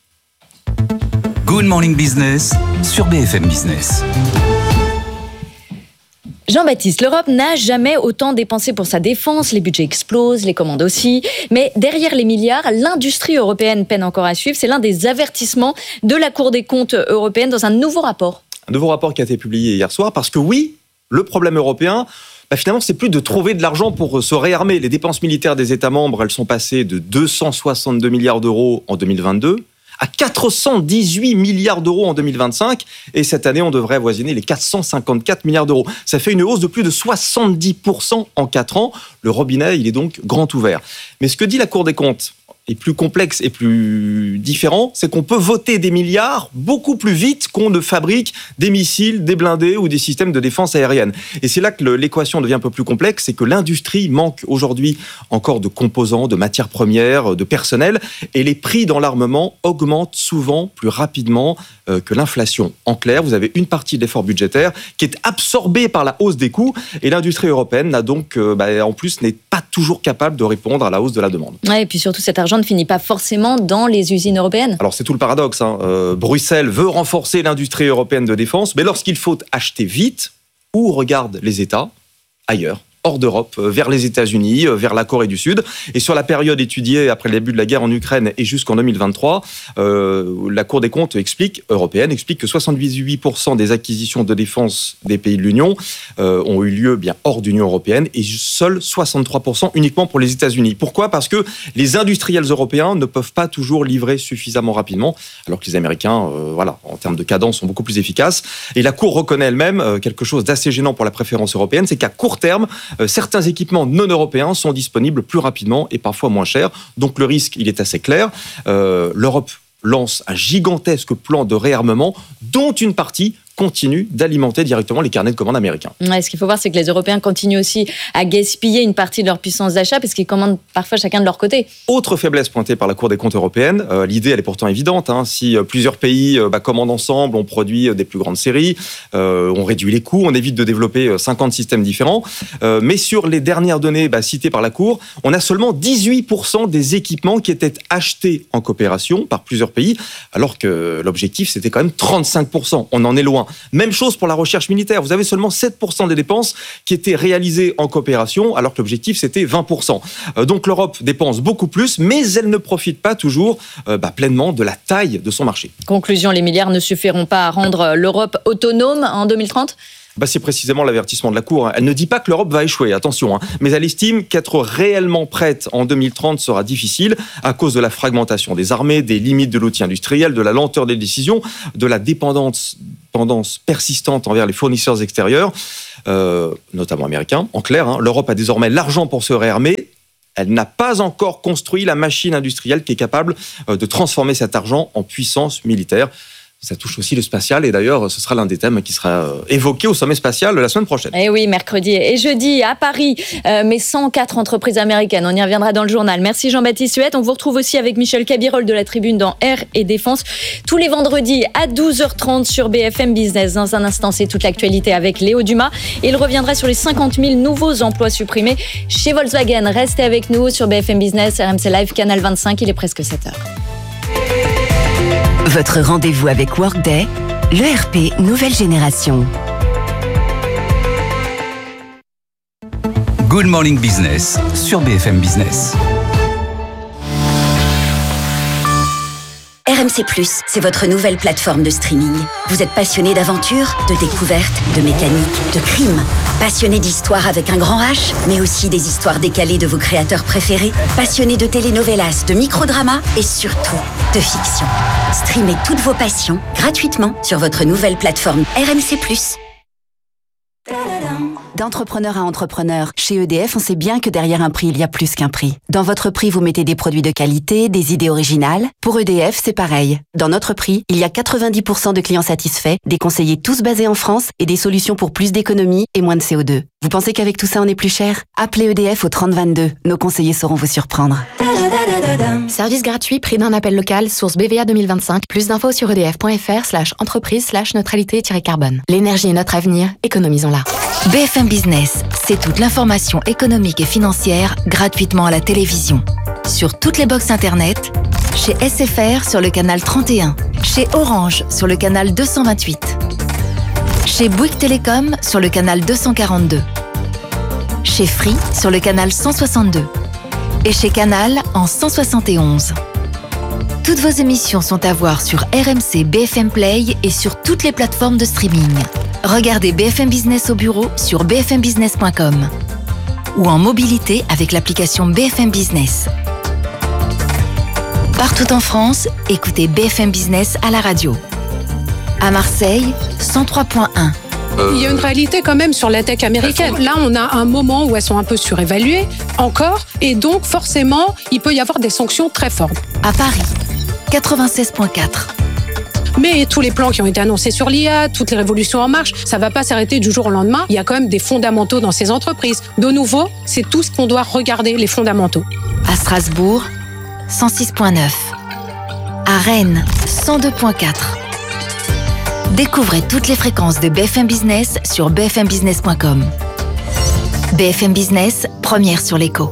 Good Morning Business sur B F M Business. Jean-Baptiste, l'Europe n'a jamais autant dépensé pour sa défense, les budgets explosent, les commandes aussi, mais derrière les milliards, l'industrie européenne peine encore à suivre. C'est l'un des avertissements de la Cour des comptes européenne dans un nouveau rapport. Un nouveau rapport qui a été publié hier soir, parce que oui, le problème européen, bah finalement, c'est plus de trouver de l'argent pour se réarmer. Les dépenses militaires des États membres, elles sont passées de deux cent soixante-deux milliards d'euros en deux mille vingt-deux à quatre cent dix-huit milliards d'euros en deux mille vingt-cinq, et cette année, on devrait avoisiner les quatre cent cinquante-quatre milliards d'euros. Ça fait une hausse de plus de soixante-dix pour cent en quatre ans. Le robinet, il est donc grand ouvert. Mais ce que dit la Cour des comptes est plus complexe et plus différent, c'est qu'on peut voter des milliards beaucoup plus vite qu'on ne fabrique des missiles, des blindés ou des systèmes de défense aérienne. Et c'est là que l'équation devient un peu plus complexe, c'est que l'industrie manque aujourd'hui encore de composants, de matières premières, de personnel, et les prix dans l'armement augmentent souvent plus rapidement euh, que l'inflation. En clair, vous avez une partie de l'effort budgétaire qui est absorbée par la hausse des coûts, et l'industrie européenne n'a donc, euh, bah, en plus, n'est pas toujours capable de répondre à la hausse de la demande. Ouais, et puis surtout, cet argent ne finit pas forcément dans les usines européennes. Alors c'est tout le paradoxe. Hein. Euh, Bruxelles veut renforcer l'industrie européenne de défense, mais lorsqu'il faut acheter vite, où regardent les États? Ailleurs, hors d'Europe, vers les États-Unis, vers la Corée du Sud. Et sur la période étudiée après le début de la guerre en Ukraine et jusqu'en deux mille vingt-trois, euh, la Cour des comptes explique, européenne explique que soixante-dix-huit pour cent des acquisitions de défense des pays de l'Union euh, ont eu lieu bien hors d'Union européenne et seuls soixante-trois pour cent uniquement pour les États-Unis. Pourquoi? Parce que les industriels européens ne peuvent pas toujours livrer suffisamment rapidement, alors que les Américains, euh, voilà, en termes de cadence, sont beaucoup plus efficaces. Et la Cour reconnaît elle-même euh, quelque chose d'assez gênant pour la préférence européenne, c'est qu'à court terme, Euh, certains équipements non européens sont disponibles plus rapidement et parfois moins chers. Donc le risque, il est assez clair. Euh, L'Europe lance un gigantesque plan de réarmement dont une partie continue d'alimenter directement les carnets de commandes américains. Ouais, ce qu'il faut voir, c'est que les Européens continuent aussi à gaspiller une partie de leur puissance d'achat parce qu'ils commandent parfois chacun de leur côté. Autre faiblesse pointée par la Cour des comptes européenne, euh, l'idée elle est pourtant évidente. Hein, si euh, plusieurs pays euh, bah, commandent ensemble, on produit euh, des plus grandes séries, euh, on réduit les coûts, on évite de développer euh, cinquante systèmes différents. Euh, mais sur les dernières données bah, citées par la Cour, on a seulement dix-huit pour cent des équipements qui étaient achetés en coopération par plusieurs pays, alors que l'objectif c'était quand même trente-cinq pour cent. On en est loin. Même chose pour la recherche militaire. Vous avez seulement sept pour cent des dépenses qui étaient réalisées en coopération, alors que l'objectif, c'était vingt pour cent. Euh, donc l'Europe dépense beaucoup plus, mais elle ne profite pas toujours euh, bah, pleinement de la taille de son marché. Conclusion, les milliards ne suffiront pas à rendre l'Europe autonome en deux mille trente ? Bah, c'est précisément l'avertissement de la Cour. Elle ne dit pas que l'Europe va échouer, attention, hein, mais elle estime qu'être réellement prête en deux mille trente sera difficile à cause de la fragmentation des armées, des limites de l'outil industriel, de la lenteur des décisions, de la dépendance, dépendance persistante envers les fournisseurs extérieurs, euh, notamment américains. En clair, hein, l'Europe a désormais l'argent pour se réarmer. Elle n'a pas encore construit la machine industrielle qui est capable euh, de transformer cet argent en puissance militaire. Ça touche aussi le spatial et d'ailleurs, ce sera l'un des thèmes qui sera évoqué au sommet spatial la semaine prochaine. Et oui, mercredi et jeudi à Paris, euh, mais cent quatre entreprises américaines. On y reviendra dans le journal. Merci Jean-Baptiste Huette. On vous retrouve aussi avec Michel Cabirol de la Tribune dans Air et Défense tous les vendredis à douze heures trente sur B F M Business. Dans un instant, c'est toute l'actualité avec Léo Dumas. Et il reviendra sur les cinquante mille nouveaux emplois supprimés chez Volkswagen. Restez avec nous sur B F M Business, R M C Live, Canal vingt-cinq. Il est presque sept heures. Votre rendez-vous avec Workday, l'E R P nouvelle génération. Good Morning Business sur B F M Business. R M C plus, c'est votre nouvelle plateforme de streaming. Vous êtes passionné d'aventure, de découverte, de mécanique, de crime. Passionné d'histoire avec un grand H, mais aussi des histoires décalées de vos créateurs préférés. Passionné de telenovelas, de microdramas et surtout de fiction. Streamez toutes vos passions gratuitement sur votre nouvelle plateforme R M C plus. D'entrepreneur à entrepreneur, chez E D F, on sait bien que derrière un prix, il y a plus qu'un prix. Dans votre prix, vous mettez des produits de qualité, des idées originales. Pour E D F, c'est pareil. Dans notre prix, il y a quatre-vingt-dix pour cent de clients satisfaits, des conseillers tous basés en France et des solutions pour plus d'économies et moins de C O deux. Vous pensez qu'avec tout ça, on est plus cher ? Appelez E D F au trente vingt-deux. Nos conseillers sauront vous surprendre. Service gratuit, prix d'un appel local, source B V A deux mille vingt-cinq. Plus d'infos sur edf.fr slash entreprise slash neutralité-carbone. L'énergie est notre avenir, économisons-la. B F M Business, c'est toute l'information économique et financière gratuitement à la télévision. Sur toutes les box internet, chez S F R sur le canal trente et un, chez Orange sur le canal deux cent vingt-huit, chez Bouygues Télécom sur le canal deux cent quarante-deux, chez Free sur le canal cent soixante-deux et chez Canal en cent soixante et onze. Toutes vos émissions sont à voir sur R M C B F M Play et sur toutes les plateformes de streaming. Regardez B F M Business au bureau sur b f m business point com ou en mobilité avec l'application B F M Business. Partout en France, écoutez B F M Business à la radio. À Marseille, cent trois point un. Il y a une réalité quand même sur la tech américaine. Là, on a un moment où elles sont un peu surévaluées, encore, et donc forcément, il peut y avoir des sanctions très fortes. À Paris, quatre-vingt-seize point quatre. Mais tous les plans qui ont été annoncés sur l'I A, toutes les révolutions en marche, ça ne va pas s'arrêter du jour au lendemain. Il y a quand même des fondamentaux dans ces entreprises. De nouveau, c'est tout ce qu'on doit regarder, les fondamentaux. À Strasbourg, cent six point neuf. À Rennes, cent deux point quatre. Découvrez toutes les fréquences de B F M Business sur b f m business point com. B F M Business, première sur l'écho.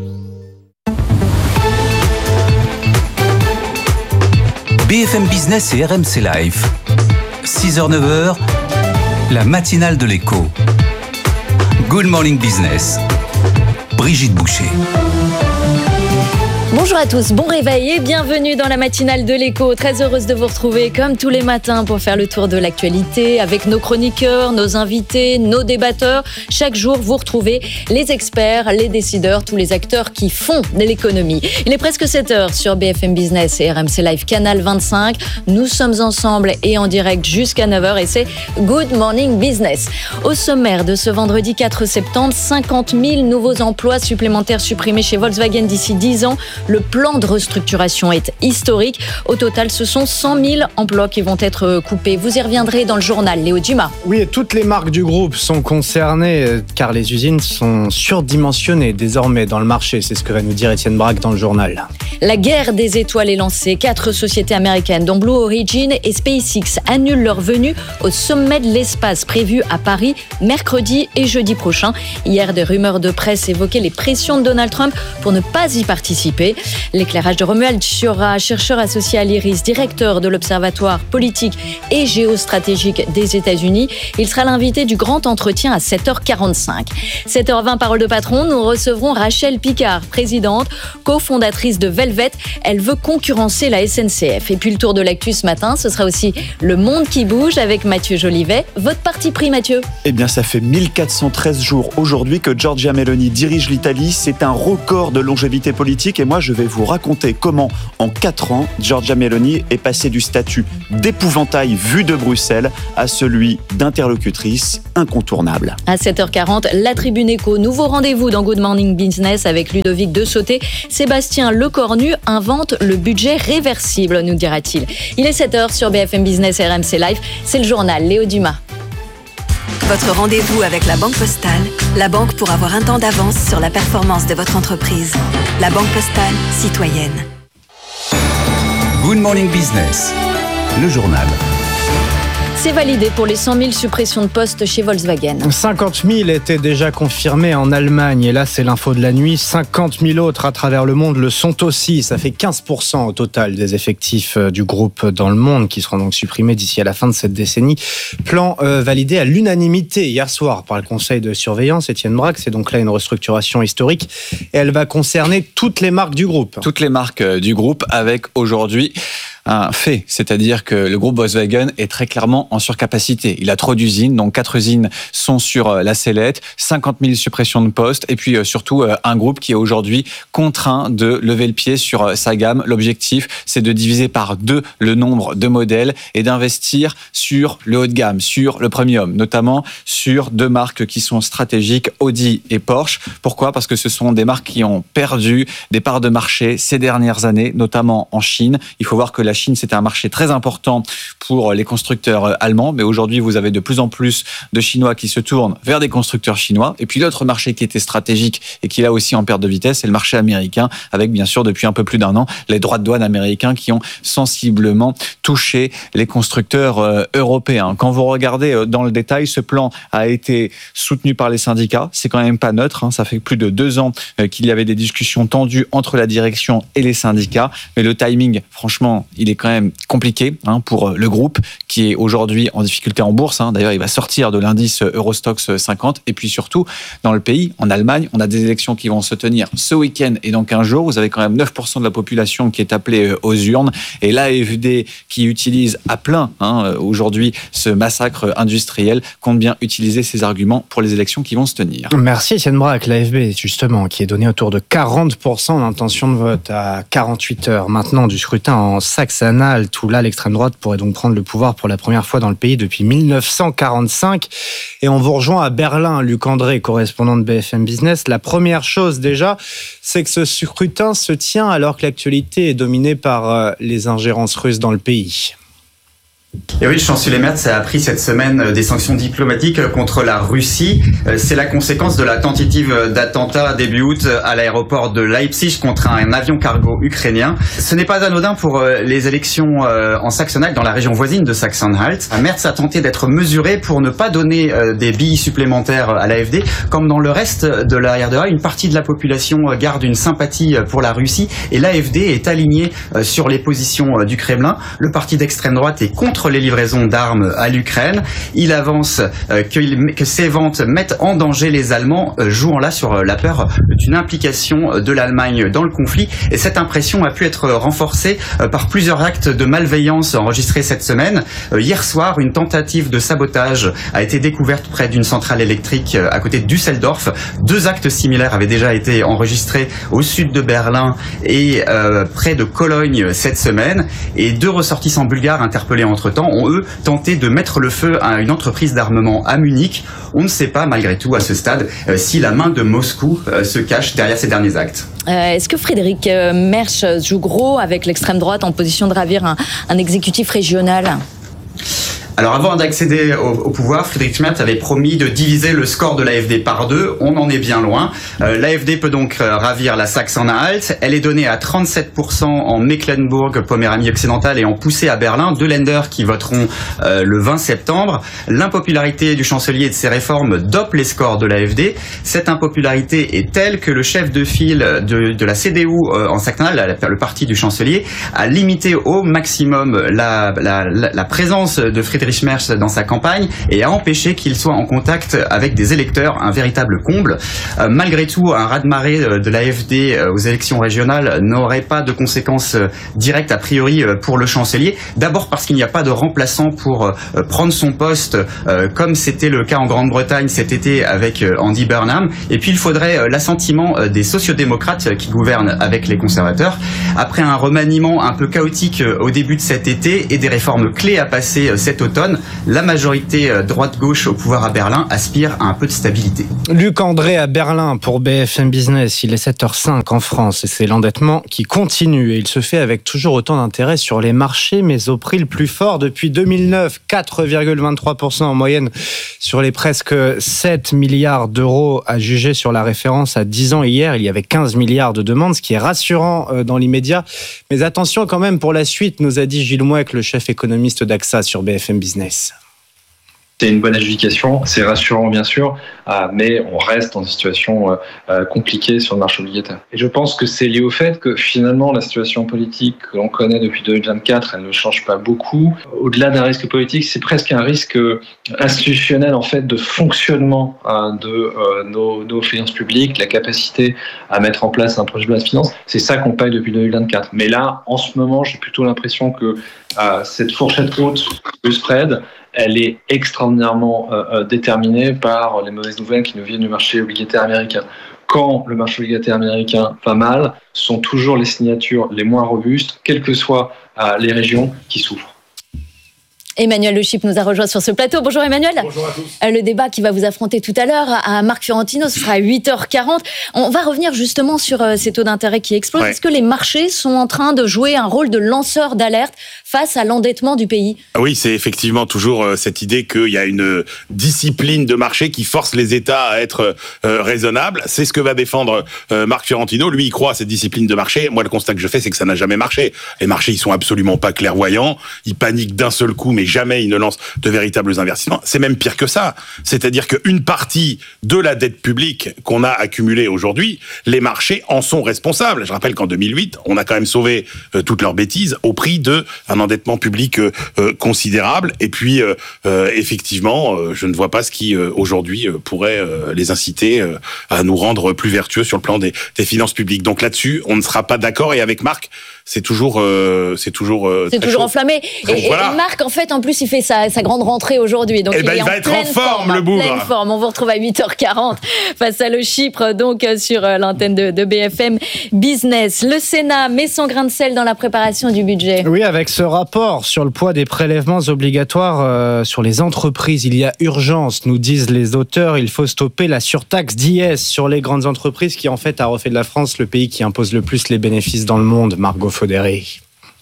B F M Business et R M C Live. six heures neuf heures, la matinale de l'écho. Good Morning Business. Brigitte Boucher. Bonjour à tous, bon réveil et bienvenue dans la matinale de l'écho. Très heureuse de vous retrouver comme tous les matins pour faire le tour de l'actualité avec nos chroniqueurs, nos invités, nos débatteurs. Chaque jour, vous retrouvez les experts, les décideurs, tous les acteurs qui font de l'économie. Il est presque sept heures sur B F M Business et R M C Live Canal vingt-cinq. Nous sommes ensemble et en direct jusqu'à neuf heures et c'est Good Morning Business. Au sommaire de ce vendredi quatre septembre, cinquante mille nouveaux emplois supplémentaires supprimés chez Volkswagen d'ici dix ans. Le plan de restructuration est historique. Au total, ce sont cent mille emplois qui vont être coupés. Vous y reviendrez dans le journal, Léo Dumas. Oui, et toutes les marques du groupe sont concernées car les usines sont surdimensionnées désormais dans le marché. C'est ce que va nous dire Étienne Braque dans le journal. La guerre des étoiles est lancée. Quatre sociétés américaines, dont Blue Origin et SpaceX, annulent leur venue au sommet de l'espace prévu à Paris mercredi et jeudi prochain. Hier, des rumeurs de presse évoquaient les pressions de Donald Trump pour ne pas y participer. L'éclairage de Romuald Chiora, chercheur associé à l'IRIS, directeur de l'Observatoire politique et géostratégique des États-Unis. Il sera l'invité du grand entretien à sept heures quarante-cinq. sept heures vingt, parole de patron, nous recevrons Rachel Picard, présidente, cofondatrice de Velvet. Elle veut concurrencer la S N C F. Et puis le tour de l'actu ce matin, ce sera aussi le monde qui bouge avec Mathieu Jolivet. Votre parti pris, Mathieu? Eh bien, ça fait mille quatre cent treize jours aujourd'hui que Giorgia Meloni dirige l'Italie. C'est un record de longévité politique et moi, je vais vous raconter comment, en quatre ans, Giorgia Meloni est passée du statut d'épouvantail vu de Bruxelles à celui d'interlocutrice incontournable. À sept heures quarante, la Tribune Éco, nouveau rendez-vous dans Good Morning Business avec Ludovic de Sauté. Sébastien Lecornu invente le budget réversible, nous dira-t-il. Il est sept heures sur B F M Business et R M C Live. C'est le journal, Léo Dumas. Votre rendez-vous avec la Banque Postale, la banque pour avoir un temps d'avance sur la performance de votre entreprise. La Banque Postale, citoyenne. Good Morning Business, le journal. C'est validé pour les cent mille suppressions de postes chez Volkswagen. cinquante mille étaient déjà confirmés en Allemagne. Et là, c'est l'info de la nuit. cinquante mille autres à travers le monde le sont aussi. Ça fait quinze pour cent au total des effectifs du groupe dans le monde qui seront donc supprimés d'ici à la fin de cette décennie. Plan euh, validé à l'unanimité hier soir par le conseil de surveillance. Étienne Braque, c'est donc là une restructuration historique. Et elle va concerner toutes les marques du groupe. Toutes les marques du groupe avec aujourd'hui un fait, c'est-à-dire que le groupe Volkswagen est très clairement en surcapacité. Il a trop d'usines, donc quatre usines sont sur la sellette, cinquante mille suppressions de postes, et puis surtout un groupe qui est aujourd'hui contraint de lever le pied sur sa gamme. L'objectif, c'est de diviser par deux le nombre de modèles et d'investir sur le haut de gamme, sur le premium, notamment sur deux marques qui sont stratégiques, Audi et Porsche. Pourquoi ? Parce que ce sont des marques qui ont perdu des parts de marché ces dernières années, notamment en Chine. Il faut voir que la La Chine, c'était un marché très important pour les constructeurs allemands, mais aujourd'hui, vous avez de plus en plus de Chinois qui se tournent vers des constructeurs chinois. Et puis l'autre marché qui était stratégique et qui est là aussi en perte de vitesse, c'est le marché américain, avec bien sûr depuis un peu plus d'un an les droits de douane américains qui ont sensiblement touché les constructeurs euh, européens. Quand vous regardez dans le détail, ce plan a été soutenu par les syndicats. C'est quand même pas neutre, hein. Ça fait plus de deux ans euh, qu'il y avait des discussions tendues entre la direction et les syndicats, mais le timing, franchement, il est quand même compliqué hein, pour le groupe qui est aujourd'hui en difficulté en bourse. Hein. D'ailleurs, il va sortir de l'indice Eurostoxx cinquante. Et puis surtout, dans le pays, en Allemagne, on a des élections qui vont se tenir ce week-end et dans quinze jours. Vous avez quand même neuf pour cent de la population qui est appelée aux urnes. Et l'A F D, qui utilise à plein hein, aujourd'hui ce massacre industriel, compte bien utiliser ces arguments pour les élections qui vont se tenir. Merci Étienne Braque. L'A F B, justement, qui est donné autour de quarante pour cent d'intention de vote à quarante-huit heures maintenant du scrutin en Saxe-Anhalt, où là, l'extrême droite pourrait donc prendre le pouvoir pour la première fois dans le pays depuis mille neuf cent quarante-cinq. Et on vous rejoint à Berlin, Luc André, correspondant de B F M Business. La première chose déjà, c'est que ce scrutin se tient alors que l'actualité est dominée par les ingérences russes dans le pays. Et oui, le chancelier Merz a pris cette semaine des sanctions diplomatiques contre la Russie. C'est la conséquence de la tentative d'attentat début août à l'aéroport de Leipzig contre un avion cargo ukrainien. Ce n'est pas anodin pour les élections en Saxe-Anhalt, dans la région voisine de Saxe-Anhalt. Merz a tenté d'être mesuré pour ne pas donner des billes supplémentaires à l'A F D. Comme dans le reste de la R D A, une partie de la population garde une sympathie pour la Russie et l'A F D est aligné sur les positions du Kremlin. Le parti d'extrême droite est contre les livraisons d'armes à l'Ukraine. Il avance euh, que, que ces ventes mettent en danger les Allemands, euh, jouant là sur euh, la peur d'une implication de l'Allemagne dans le conflit. Et cette impression a pu être renforcée euh, par plusieurs actes de malveillance enregistrés cette semaine. Euh, hier soir, une tentative de sabotage a été découverte près d'une centrale électrique euh, à côté de Düsseldorf. Deux actes similaires avaient déjà été enregistrés au sud de Berlin et euh, près de Cologne cette semaine. Et deux ressortissants bulgares interpellés entre entre-temps, ont eux tenté de mettre le feu à une entreprise d'armement à Munich. On ne sait pas malgré tout à ce stade euh, si la main de Moscou euh, se cache derrière ces derniers actes. Euh, est-ce que Friedrich Merz joue gros avec l'extrême droite en position de ravir un, un exécutif régional ? Alors avant d'accéder au, au pouvoir, Friedrich Merz avait promis de diviser le score de l'A F D par deux. On en est bien loin. Euh, L'A F D peut donc euh, ravir la Saxe-Anhalt. Elle est donnée à trente-sept pour cent en Mecklembourg-Poméranie occidentale et en poussée à Berlin. Deux Länder qui voteront euh, le vingt septembre. L'impopularité du chancelier et de ses réformes dope les scores de l'A F D. Cette impopularité est telle que le chef de file de, de la C D U euh, en Saxe-Anhalt, le parti du chancelier, a limité au maximum la, la, la, la présence de Friedrich Merz dans sa campagne et a empêché qu'il soit en contact avec des électeurs, un véritable comble. Euh, malgré tout, un raz-de-marée de l'A F D aux élections régionales n'aurait pas de conséquences directes a priori pour le chancelier. D'abord parce qu'il n'y a pas de remplaçant pour euh, prendre son poste, euh, comme c'était le cas en Grande-Bretagne cet été avec euh, Andy Burnham. Et puis il faudrait euh, l'assentiment euh, des sociodémocrates qui gouvernent avec les conservateurs. Après un remaniement un peu chaotique euh, au début de cet été et des réformes clés à passer euh, cet automne, la majorité droite-gauche au pouvoir à Berlin aspire à un peu de stabilité. Luc André à Berlin pour B F M Business. Il est sept heures cinq en France et c'est l'endettement qui continue. Et il se fait avec toujours autant d'intérêt sur les marchés, mais au prix le plus fort depuis deux mille neuf, quatre virgule vingt-trois pour cent en moyenne sur les presque sept milliards d'euros à juger sur la référence à dix ans. Hier, il y avait quinze milliards de demandes, ce qui est rassurant dans l'immédiat. Mais attention quand même pour la suite, nous a dit Gilles Mouek, le chef économiste d'A X A sur B F M Business. C'est une bonne adjudication, c'est rassurant bien sûr, euh, mais on reste dans une situation euh, compliquée sur le marché obligataire. Et je pense que c'est lié au fait que finalement la situation politique que l'on connaît depuis deux mille vingt-quatre, elle ne change pas beaucoup. Au-delà d'un risque politique, c'est presque un risque institutionnel en fait de fonctionnement euh, de euh, nos, nos finances publiques, la capacité à mettre en place un projet de loi de finances. C'est ça qu'on paye depuis deux mille vingt-quatre. Mais là, en ce moment, j'ai plutôt l'impression que euh, cette fourchette haute du spread, elle est extraordinairement euh, déterminée par les mauvaises nouvelles qui nous viennent du marché obligataire américain. Quand le marché obligataire américain va mal, ce sont toujours les signatures les moins robustes, quelles que soient euh, les régions, qui souffrent. Emmanuel Le Chypre nous a rejoint sur ce plateau. Bonjour Emmanuel. Bonjour à tous. Le débat qui va vous affronter tout à l'heure à Marc Fiorentino, ce sera à huit heures quarante. On va revenir justement sur ces taux d'intérêt qui explosent. Ouais. Est-ce que les marchés sont en train de jouer un rôle de lanceur d'alerte face à l'endettement du pays ? Oui, c'est effectivement toujours cette idée qu'il y a une discipline de marché qui force les États à être raisonnables. C'est ce que va défendre Marc Fiorentino. Lui, il croit à cette discipline de marché. Moi, le constat que je fais, c'est que ça n'a jamais marché. Les marchés, ils sont absolument pas clairvoyants. Ils paniquent d'un seul coup, mais jamais ils ne lancent de véritables investissements. C'est même pire que ça. C'est-à-dire qu'une partie de la dette publique qu'on a accumulée aujourd'hui, les marchés en sont responsables. Je rappelle qu'en deux mille huit, on a quand même sauvé euh, toutes leurs bêtises au prix de un endettement public euh, euh, considérable. Et puis, euh, euh, effectivement, euh, je ne vois pas ce qui, euh, aujourd'hui, euh, pourrait euh, les inciter euh, à nous rendre plus vertueux sur le plan des, des finances publiques. Donc là-dessus, on ne sera pas d'accord. Et avec Marc, c'est toujours, euh, c'est toujours, euh, c'est toujours chaud. Enflammé. Donc, et, voilà. et Marc, en fait, en plus, il fait sa, sa grande rentrée aujourd'hui. Donc eh il, ben, est il va en être en forme, forme, le bougre. Pleine forme. On vous retrouve à huit heures quarante face à Le Chypre, donc sur l'antenne de, de B F M Business. Le Sénat met son grain de sel dans la préparation du budget. Oui, avec ce rapport sur le poids des prélèvements obligatoires euh, sur les entreprises, il y a urgence, nous disent les auteurs. Il faut stopper la surtaxe d'I S sur les grandes entreprises qui, en fait, a refait de la France le pays qui impose le plus les bénéfices dans le monde. Margot Faudéry.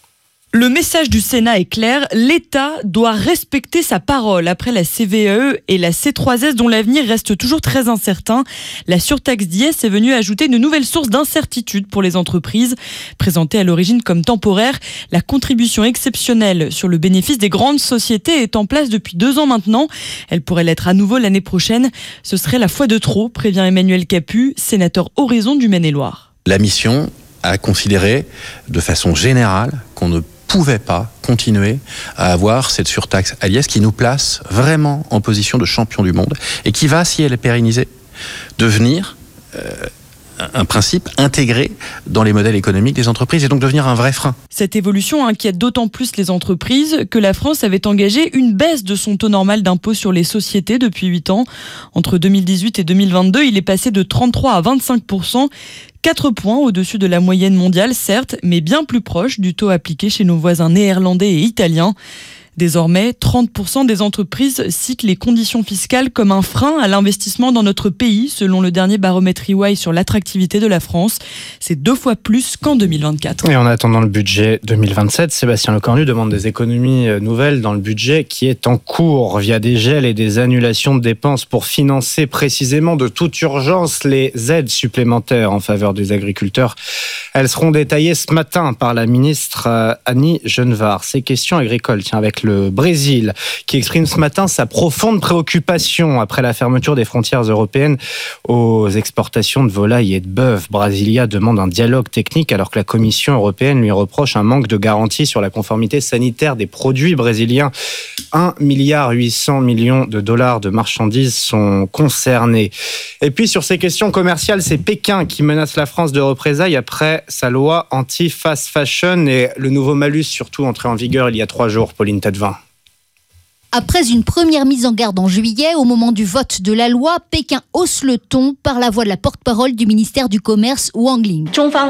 Le message du Sénat est clair, l'État doit respecter sa parole. Après la C V A E et la C trois S dont l'avenir reste toujours très incertain, la surtaxe d'I S est venue ajouter une nouvelle source d'incertitude pour les entreprises. Présentée à l'origine comme temporaire, la contribution exceptionnelle sur le bénéfice des grandes sociétés est en place depuis deux ans maintenant. Elle pourrait l'être à nouveau l'année prochaine. Ce serait la fois de trop, prévient Emmanuel Capu, sénateur Horizon du Maine-et-Loire. La mission a considéré de façon générale qu'on ne pouvait pas continuer à avoir cette surtaxe à l'I S qui nous place vraiment en position de champion du monde et qui va, si elle est pérennisée, devenir euh, un principe intégré dans les modèles économiques des entreprises et donc devenir un vrai frein. Cette évolution inquiète d'autant plus les entreprises que la France avait engagé une baisse de son taux normal d'impôt sur les sociétés depuis huit ans. Entre deux mille dix-huit et deux mille vingt-deux, il est passé de trente-trois à vingt-cinq pour cent. quatre points au-dessus de la moyenne mondiale, certes, mais bien plus proche du taux appliqué chez nos voisins néerlandais et italiens. Désormais, trente pour cent des entreprises citent les conditions fiscales comme un frein à l'investissement dans notre pays, selon le dernier baromètre E Y sur l'attractivité de la France. C'est deux fois plus qu'en deux mille vingt-quatre. Et en attendant le budget deux mille vingt-sept, Sébastien Lecornu demande des économies nouvelles dans le budget qui est en cours via des gels et des annulations de dépenses pour financer précisément de toute urgence les aides supplémentaires en faveur des agriculteurs. Elles seront détaillées ce matin par la ministre Annie Genevard. Ces questions agricoles, tiens, avec le Brésil qui exprime ce matin sa profonde préoccupation après la fermeture des frontières européennes aux exportations de volailles et de bœuf. Brasilia demande un dialogue technique alors que la Commission européenne lui reproche un manque de garantie sur la conformité sanitaire des produits brésiliens. un milliard huit cents millions de dollars de marchandises sont concernés. Et puis sur ces questions commerciales, c'est Pékin qui menace la France de représailles après sa loi anti-fast fashion et le nouveau malus surtout entré en vigueur il y a trois jours. Pauline Tadevin. Après une première mise en garde en juillet, au moment du vote de la loi, Pékin hausse le ton par la voix de la porte-parole du ministère du Commerce, Wang Ling.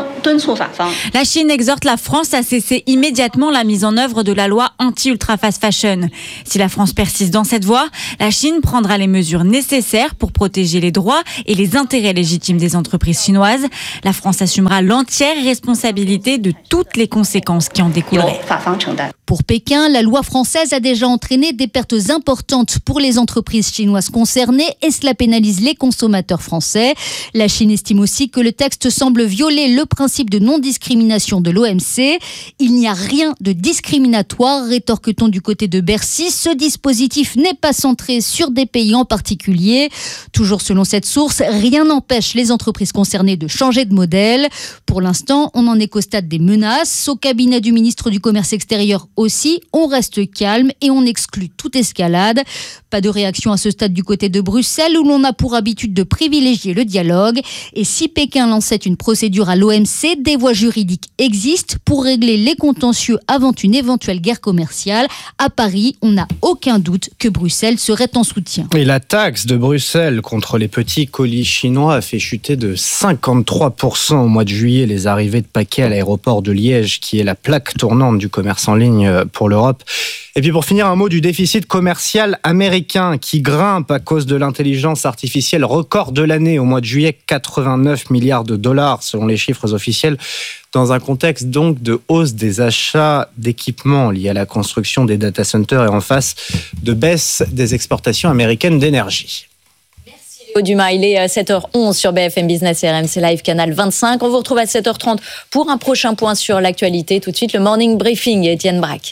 La Chine exhorte la France à cesser immédiatement la mise en œuvre de la loi anti-ultra fast fashion. Si la France persiste dans cette voie, la Chine prendra les mesures nécessaires pour protéger les droits et les intérêts légitimes des entreprises chinoises. La France assumera l'entière responsabilité de toutes les conséquences qui en découleraient. Pour Pékin, la loi française a déjà entraîné des pertes importantes pour les entreprises chinoises concernées et cela pénalise les consommateurs français. La Chine estime aussi que le texte semble violer le principe de non-discrimination de l'O M C. Il n'y a rien de discriminatoire, rétorque-t-on du côté de Bercy. Ce dispositif n'est pas centré sur des pays en particulier. Toujours selon cette source, rien n'empêche les entreprises concernées de changer de modèle. Pour l'instant, on n'en est qu'au stade des menaces. Au cabinet du ministre du Commerce extérieur aussi, on reste calme et on exclut toute escalade. Pas de réaction à ce stade du côté de Bruxelles où l'on a pour habitude de privilégier le dialogue. Et si Pékin lançait une procédure à l'O M C, des voies juridiques existent pour régler les contentieux avant une éventuelle guerre commerciale. À Paris, on n'a aucun doute que Bruxelles serait en soutien. Et la taxe de Bruxelles contre les petits colis chinois a fait chuter de cinquante-trois pour cent au mois de juillet les arrivées de paquets à l'aéroport de Liège, qui est la plaque tournante du commerce en ligne pour l'Europe. Et puis pour finir, un mot du déficit commercial américain qui grimpe à cause de l'intelligence artificielle. Record de l'année au mois de juillet, quatre-vingt-neuf milliards de dollars selon les chiffres officiels, dans un contexte donc de hausse des achats d'équipements liés à la construction des data centers et en face de baisse des exportations américaines d'énergie. Léo Dumas, il est sept heures onze sur B F M Business et R M C Live, canal vingt-cinq. On vous retrouve à sept heures trente pour un prochain point sur l'actualité. Tout de suite, le Morning Briefing et Étienne Braque.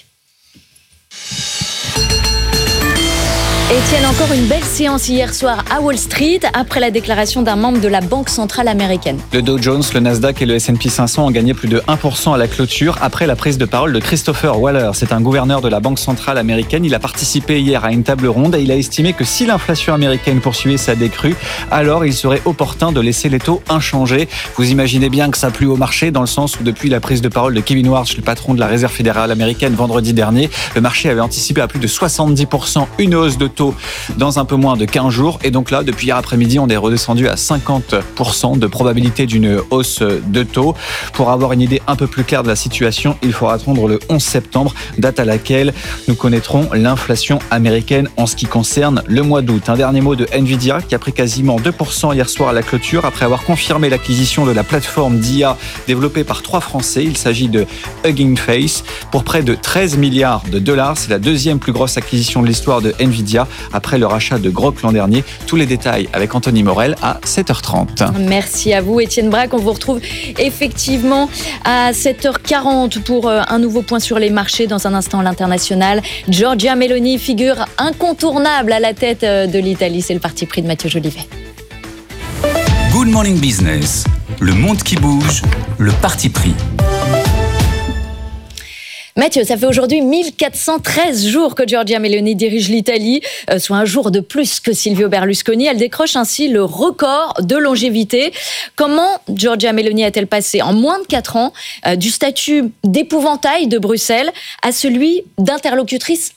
Étienne, encore une belle séance hier soir à Wall Street après la déclaration d'un membre de la Banque centrale américaine. Le Dow Jones, le Nasdaq et le S and P cinq cents ont gagné plus de un pour cent à la clôture après la prise de parole de Christopher Waller. C'est un gouverneur de la Banque centrale américaine. Il a participé hier à une table ronde et il a estimé que si l'inflation américaine poursuivait sa décrue, alors il serait opportun de laisser les taux inchangés. Vous imaginez bien que ça plut au marché dans le sens où depuis la prise de parole de Kevin Warsh, le patron de la Réserve fédérale américaine vendredi dernier, le marché avait anticipé à plus de soixante-dix pour cent une hausse de taux dans un peu moins de quinze jours. Et donc là, depuis hier après-midi, on est redescendu à cinquante pour cent de probabilité d'une hausse de taux. Pour avoir une idée un peu plus claire de la situation, il faudra attendre le onze septembre, date à laquelle nous connaîtrons l'inflation américaine en ce qui concerne le mois d'août. Un dernier mot de Nvidia qui a pris quasiment deux pour cent hier soir à la clôture après avoir confirmé l'acquisition de la plateforme d'I A développée par trois Français. Il s'agit de Hugging Face pour près de treize milliards de dollars. C'est la deuxième plus grosse acquisition de l'histoire de Nvidia après le rachat de Grok l'an dernier. Tous les détails avec Anthony Morel à sept heures trente. Merci à vous Étienne Braque. On vous retrouve effectivement à sept heures quarante pour un nouveau point sur les marchés. Dans un instant, l'international. Giorgia Meloni, figure incontournable à la tête de l'Italie. C'est le parti pris de Mathieu Jolivet. Good Morning Business, le monde qui bouge, le parti pris. Mathieu, ça fait aujourd'hui mille quatre cent treize jours que Giorgia Meloni dirige l'Italie, euh, soit un jour de plus que Silvio Berlusconi. Elle décroche ainsi le record de longévité. Comment Giorgia Meloni a-t-elle passé en moins de quatre ans euh, du statut d'épouvantail de Bruxelles à celui d'interlocutrice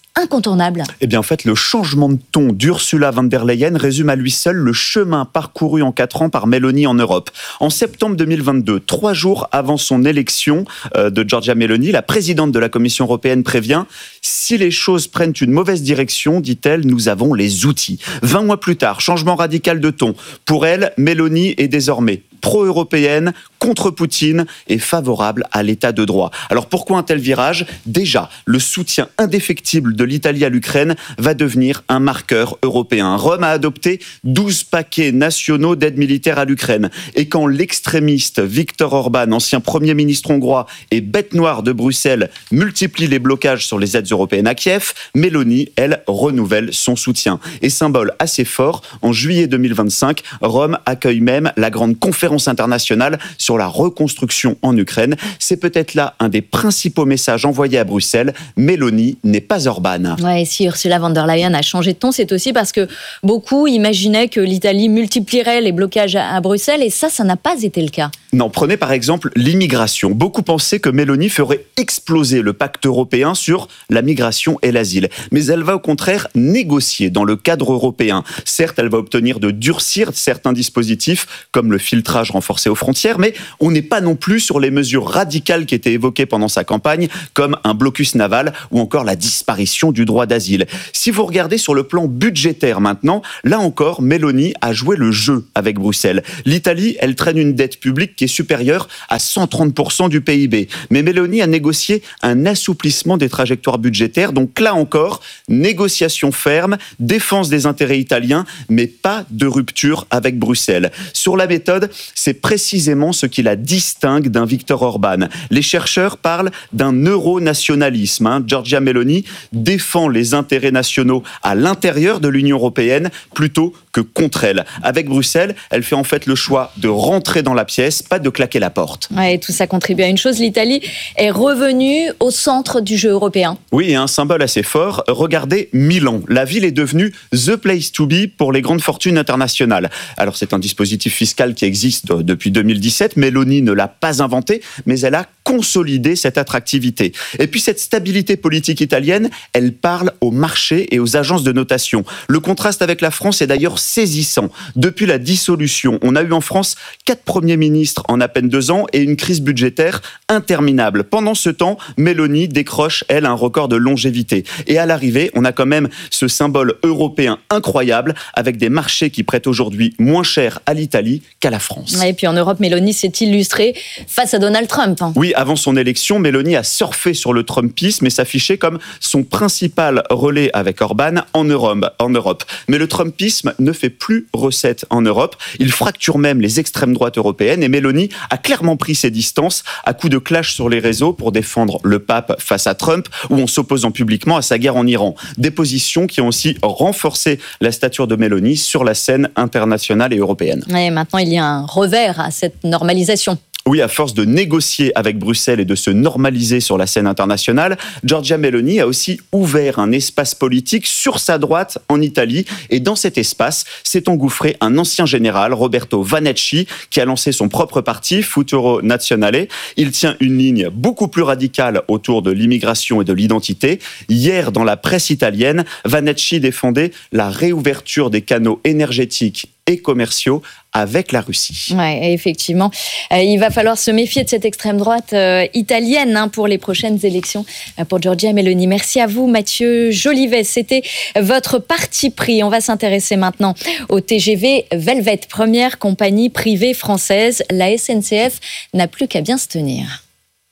incontournable. Eh bien, en fait, le changement de ton d'Ursula von der Leyen résume à lui seul le chemin parcouru en quatre ans par Meloni en Europe. En septembre deux mille vingt-deux, trois jours avant son élection euh, de Giorgia Meloni, la présidente de la Commission européenne prévient « Si les choses prennent une mauvaise direction, dit-elle, nous avons les outils ». vingt mois plus tard, changement radical de ton. Pour elle, Meloni est désormais pro-européenne, contre Poutine et favorable à l'état de droit. Alors pourquoi un tel virage ? Déjà, le soutien indéfectible de l'Italie à l'Ukraine va devenir un marqueur européen. Rome a adopté douze paquets nationaux d'aide militaire à l'Ukraine. Et quand l'extrémiste Viktor Orban, ancien Premier ministre hongrois et bête noire de Bruxelles, multiplie les blocages sur les aides européennes à Kiev, Meloni, elle, renouvelle son soutien. Et symbole assez fort, en juillet deux mille vingt-cinq, Rome accueille même la grande conférence internationale sur la reconstruction en Ukraine. C'est peut-être là un des principaux messages envoyés à Bruxelles. Meloni n'est pas Orban. Ouais, et si Ursula von der Leyen a changé de ton, c'est aussi parce que beaucoup imaginaient que l'Italie multiplierait les blocages à Bruxelles, et ça, ça n'a pas été le cas. Non, prenez par exemple l'immigration. Beaucoup pensaient que Meloni ferait exploser le pacte européen sur la migration et l'asile. Mais elle va au contraire négocier dans le cadre européen. Certes, elle va obtenir de durcir certains dispositifs, comme le filtrage renforcé aux frontières, mais on n'est pas non plus sur les mesures radicales qui étaient évoquées pendant sa campagne, comme un blocus naval ou encore la disparition du droit d'asile. Si vous regardez sur le plan budgétaire maintenant, là encore, Meloni a joué le jeu avec Bruxelles. L'Italie, elle traîne une dette publique qui est supérieure à cent trente pour cent du P I B. Mais Meloni a négocié un assouplissement des trajectoires budgétaires. Donc là encore, négociation ferme, défense des intérêts italiens, mais pas de rupture avec Bruxelles. Sur la méthode, c'est précisément ce qui la distingue d'un Viktor Orban. Les chercheurs parlent d'un euro-nationalisme. Hein. Giorgia Meloni défend les intérêts nationaux à l'intérieur de l'Union européenne plutôt que contre elle. Avec Bruxelles, elle fait en fait le choix de rentrer dans la pièce, pas de claquer la porte. Ouais, et tout ça contribue à une chose, l'Italie est revenue au centre du jeu européen. Oui, et un symbole assez fort, regardez Milan. La ville est devenue the place to be pour les grandes fortunes internationales. Alors c'est un dispositif fiscal qui existe depuis deux mille dix-sept, Meloni ne l'a pas inventé, mais elle a consolidé cette attractivité. Et puis cette stabilité politique italienne, elle parle aux marchés et aux agences de notation. Le contraste avec la France est d'ailleurs saisissant. Depuis la dissolution, on a eu en France quatre premiers ministres en à peine deux ans et une crise budgétaire interminable. Pendant ce temps, Meloni décroche, elle, un record de longévité. Et à l'arrivée, on a quand même ce symbole européen incroyable avec des marchés qui prêtent aujourd'hui moins cher à l'Italie qu'à la France. Et puis en Europe, Meloni s'est illustrée face à Donald Trump. Oui, avant son élection, Meloni a surfé sur le Trumpisme et s'affichait comme son principal relais avec Orban en Europe. En Europe. Mais le Trumpisme ne fait plus recette en Europe. Il fracture même les extrêmes droites européennes et Meloni a clairement pris ses distances à coups de clash sur les réseaux pour défendre le pape face à Trump ou en s'opposant publiquement à sa guerre en Iran. Des positions qui ont aussi renforcé la stature de Meloni sur la scène internationale et européenne. Et maintenant, il y a un revers à cette normalisation. Oui, à force de négocier avec Bruxelles et de se normaliser sur la scène internationale, Giorgia Meloni a aussi ouvert un espace politique sur sa droite en Italie. Et dans cet espace s'est engouffré un ancien général, Roberto Vanacci, qui a lancé son propre parti, Futuro Nazionale. Il tient une ligne beaucoup plus radicale autour de l'immigration et de l'identité. Hier, dans la presse italienne, Vanacci défendait la réouverture des canaux énergétiques et commerciaux avec la Russie. Ouais, effectivement. Euh, il va falloir se méfier de cette extrême droite euh, italienne hein, pour les prochaines élections euh, pour Giorgia Meloni. Merci à vous, Mathieu Jolivet. C'était votre parti pris. On va s'intéresser maintenant au T G V Velvet, première compagnie privée française. La S N C F n'a plus qu'à bien se tenir.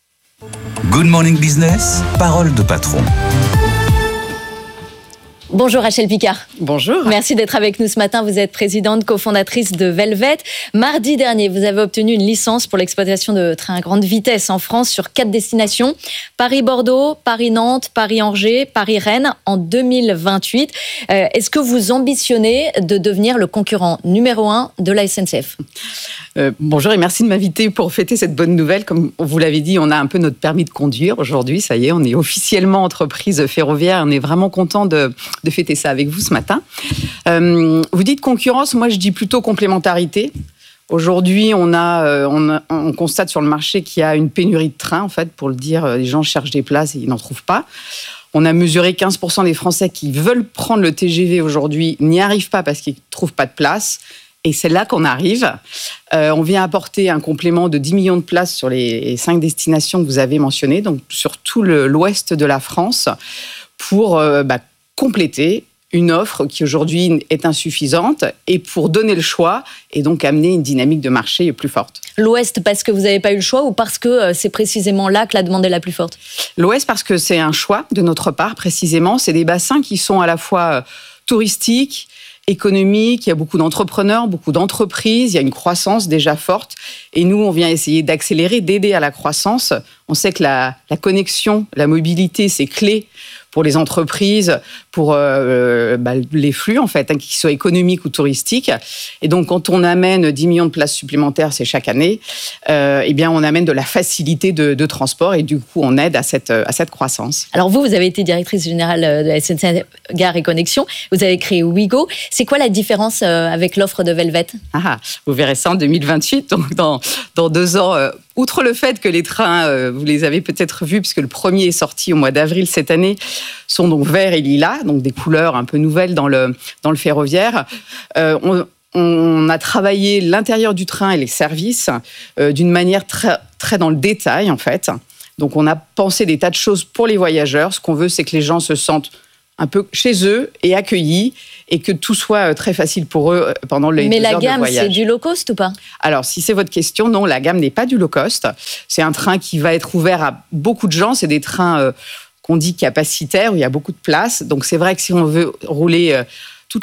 Good Morning Business, parole de patron. Bonjour Rachel Picard. Bonjour. Merci d'être avec nous ce matin. Vous êtes présidente, cofondatrice de Velvet. Mardi dernier, vous avez obtenu une licence pour l'exploitation de trains à grande vitesse en France sur quatre destinations. Paris-Bordeaux, Paris-Nantes, Paris-Angers, Paris-Rennes en deux mille vingt-huit. Euh, est-ce que vous ambitionnez de devenir le concurrent numéro un de la S N C F ? Euh, bonjour et merci de m'inviter pour fêter cette bonne nouvelle. Comme vous l'avez dit, on a un peu notre permis de conduire aujourd'hui. Ça y est, on est officiellement entreprise ferroviaire. On est vraiment content de, de fêter ça avec vous ce matin. Euh, vous dites concurrence, moi je dis plutôt complémentarité. Aujourd'hui, on, a, euh, on, a, on constate sur le marché qu'il y a une pénurie de trains, en fait, pour le dire. Les gens cherchent des places et ils n'en trouvent pas. On a mesuré quinze pour cent des Français qui veulent prendre le T G V aujourd'hui n'y arrivent pas parce qu'ils ne trouvent pas de place. Et c'est là qu'on arrive. Euh, on vient apporter un complément de dix millions de places sur les cinq destinations que vous avez mentionnées, donc sur tout le, l'ouest de la France, pour euh, bah, compléter une offre qui aujourd'hui est insuffisante et pour donner le choix et donc amener une dynamique de marché plus forte. L'Ouest parce que vous n'avez pas eu le choix ou parce que c'est précisément là que la demande est la plus forte ? L'Ouest parce que c'est un choix de notre part précisément. C'est des bassins qui sont à la fois touristiques, économiques, il y a beaucoup d'entrepreneurs, beaucoup d'entreprises, il y a une croissance déjà forte et nous on vient essayer d'accélérer, d'aider à la croissance. On sait que la, la connexion, la mobilité c'est clé pour les entreprises, pour euh, bah, les flux en fait, hein, qu'ils soient économiques ou touristiques. Et donc, quand on amène dix millions de places supplémentaires, c'est chaque année, euh, eh bien, on amène de la facilité de, de transport et du coup, on aide à cette, à cette croissance. Alors vous, vous avez été directrice générale de la S N C F Gare et Connexion. Vous avez créé Ouigo. C'est quoi la différence avec l'offre de Velvet ? Ah, vous verrez ça en deux mille vingt-huit, donc dans, dans deux ans. Euh, outre le fait que les trains, euh, vous les avez peut-être vus, puisque le premier est sorti au mois d'avril cette année, sont donc verts et lilas, donc des couleurs un peu nouvelles dans le, dans le ferroviaire. Euh, on, on a travaillé l'intérieur du train et les services euh, d'une manière très, très dans le détail, en fait. Donc, on a pensé des tas de choses pour les voyageurs. Ce qu'on veut, c'est que les gens se sentent un peu chez eux et accueillis et que tout soit très facile pour eux pendant les Mais deux heures de voyage. Mais la gamme, c'est du low cost ou pas ? Alors, si c'est votre question, non, la gamme n'est pas du low cost. C'est un train qui va être ouvert à beaucoup de gens. C'est des trains euh, qu'on dit capacitaires, où il y a beaucoup de place. Donc, c'est vrai que si on veut rouler... Euh,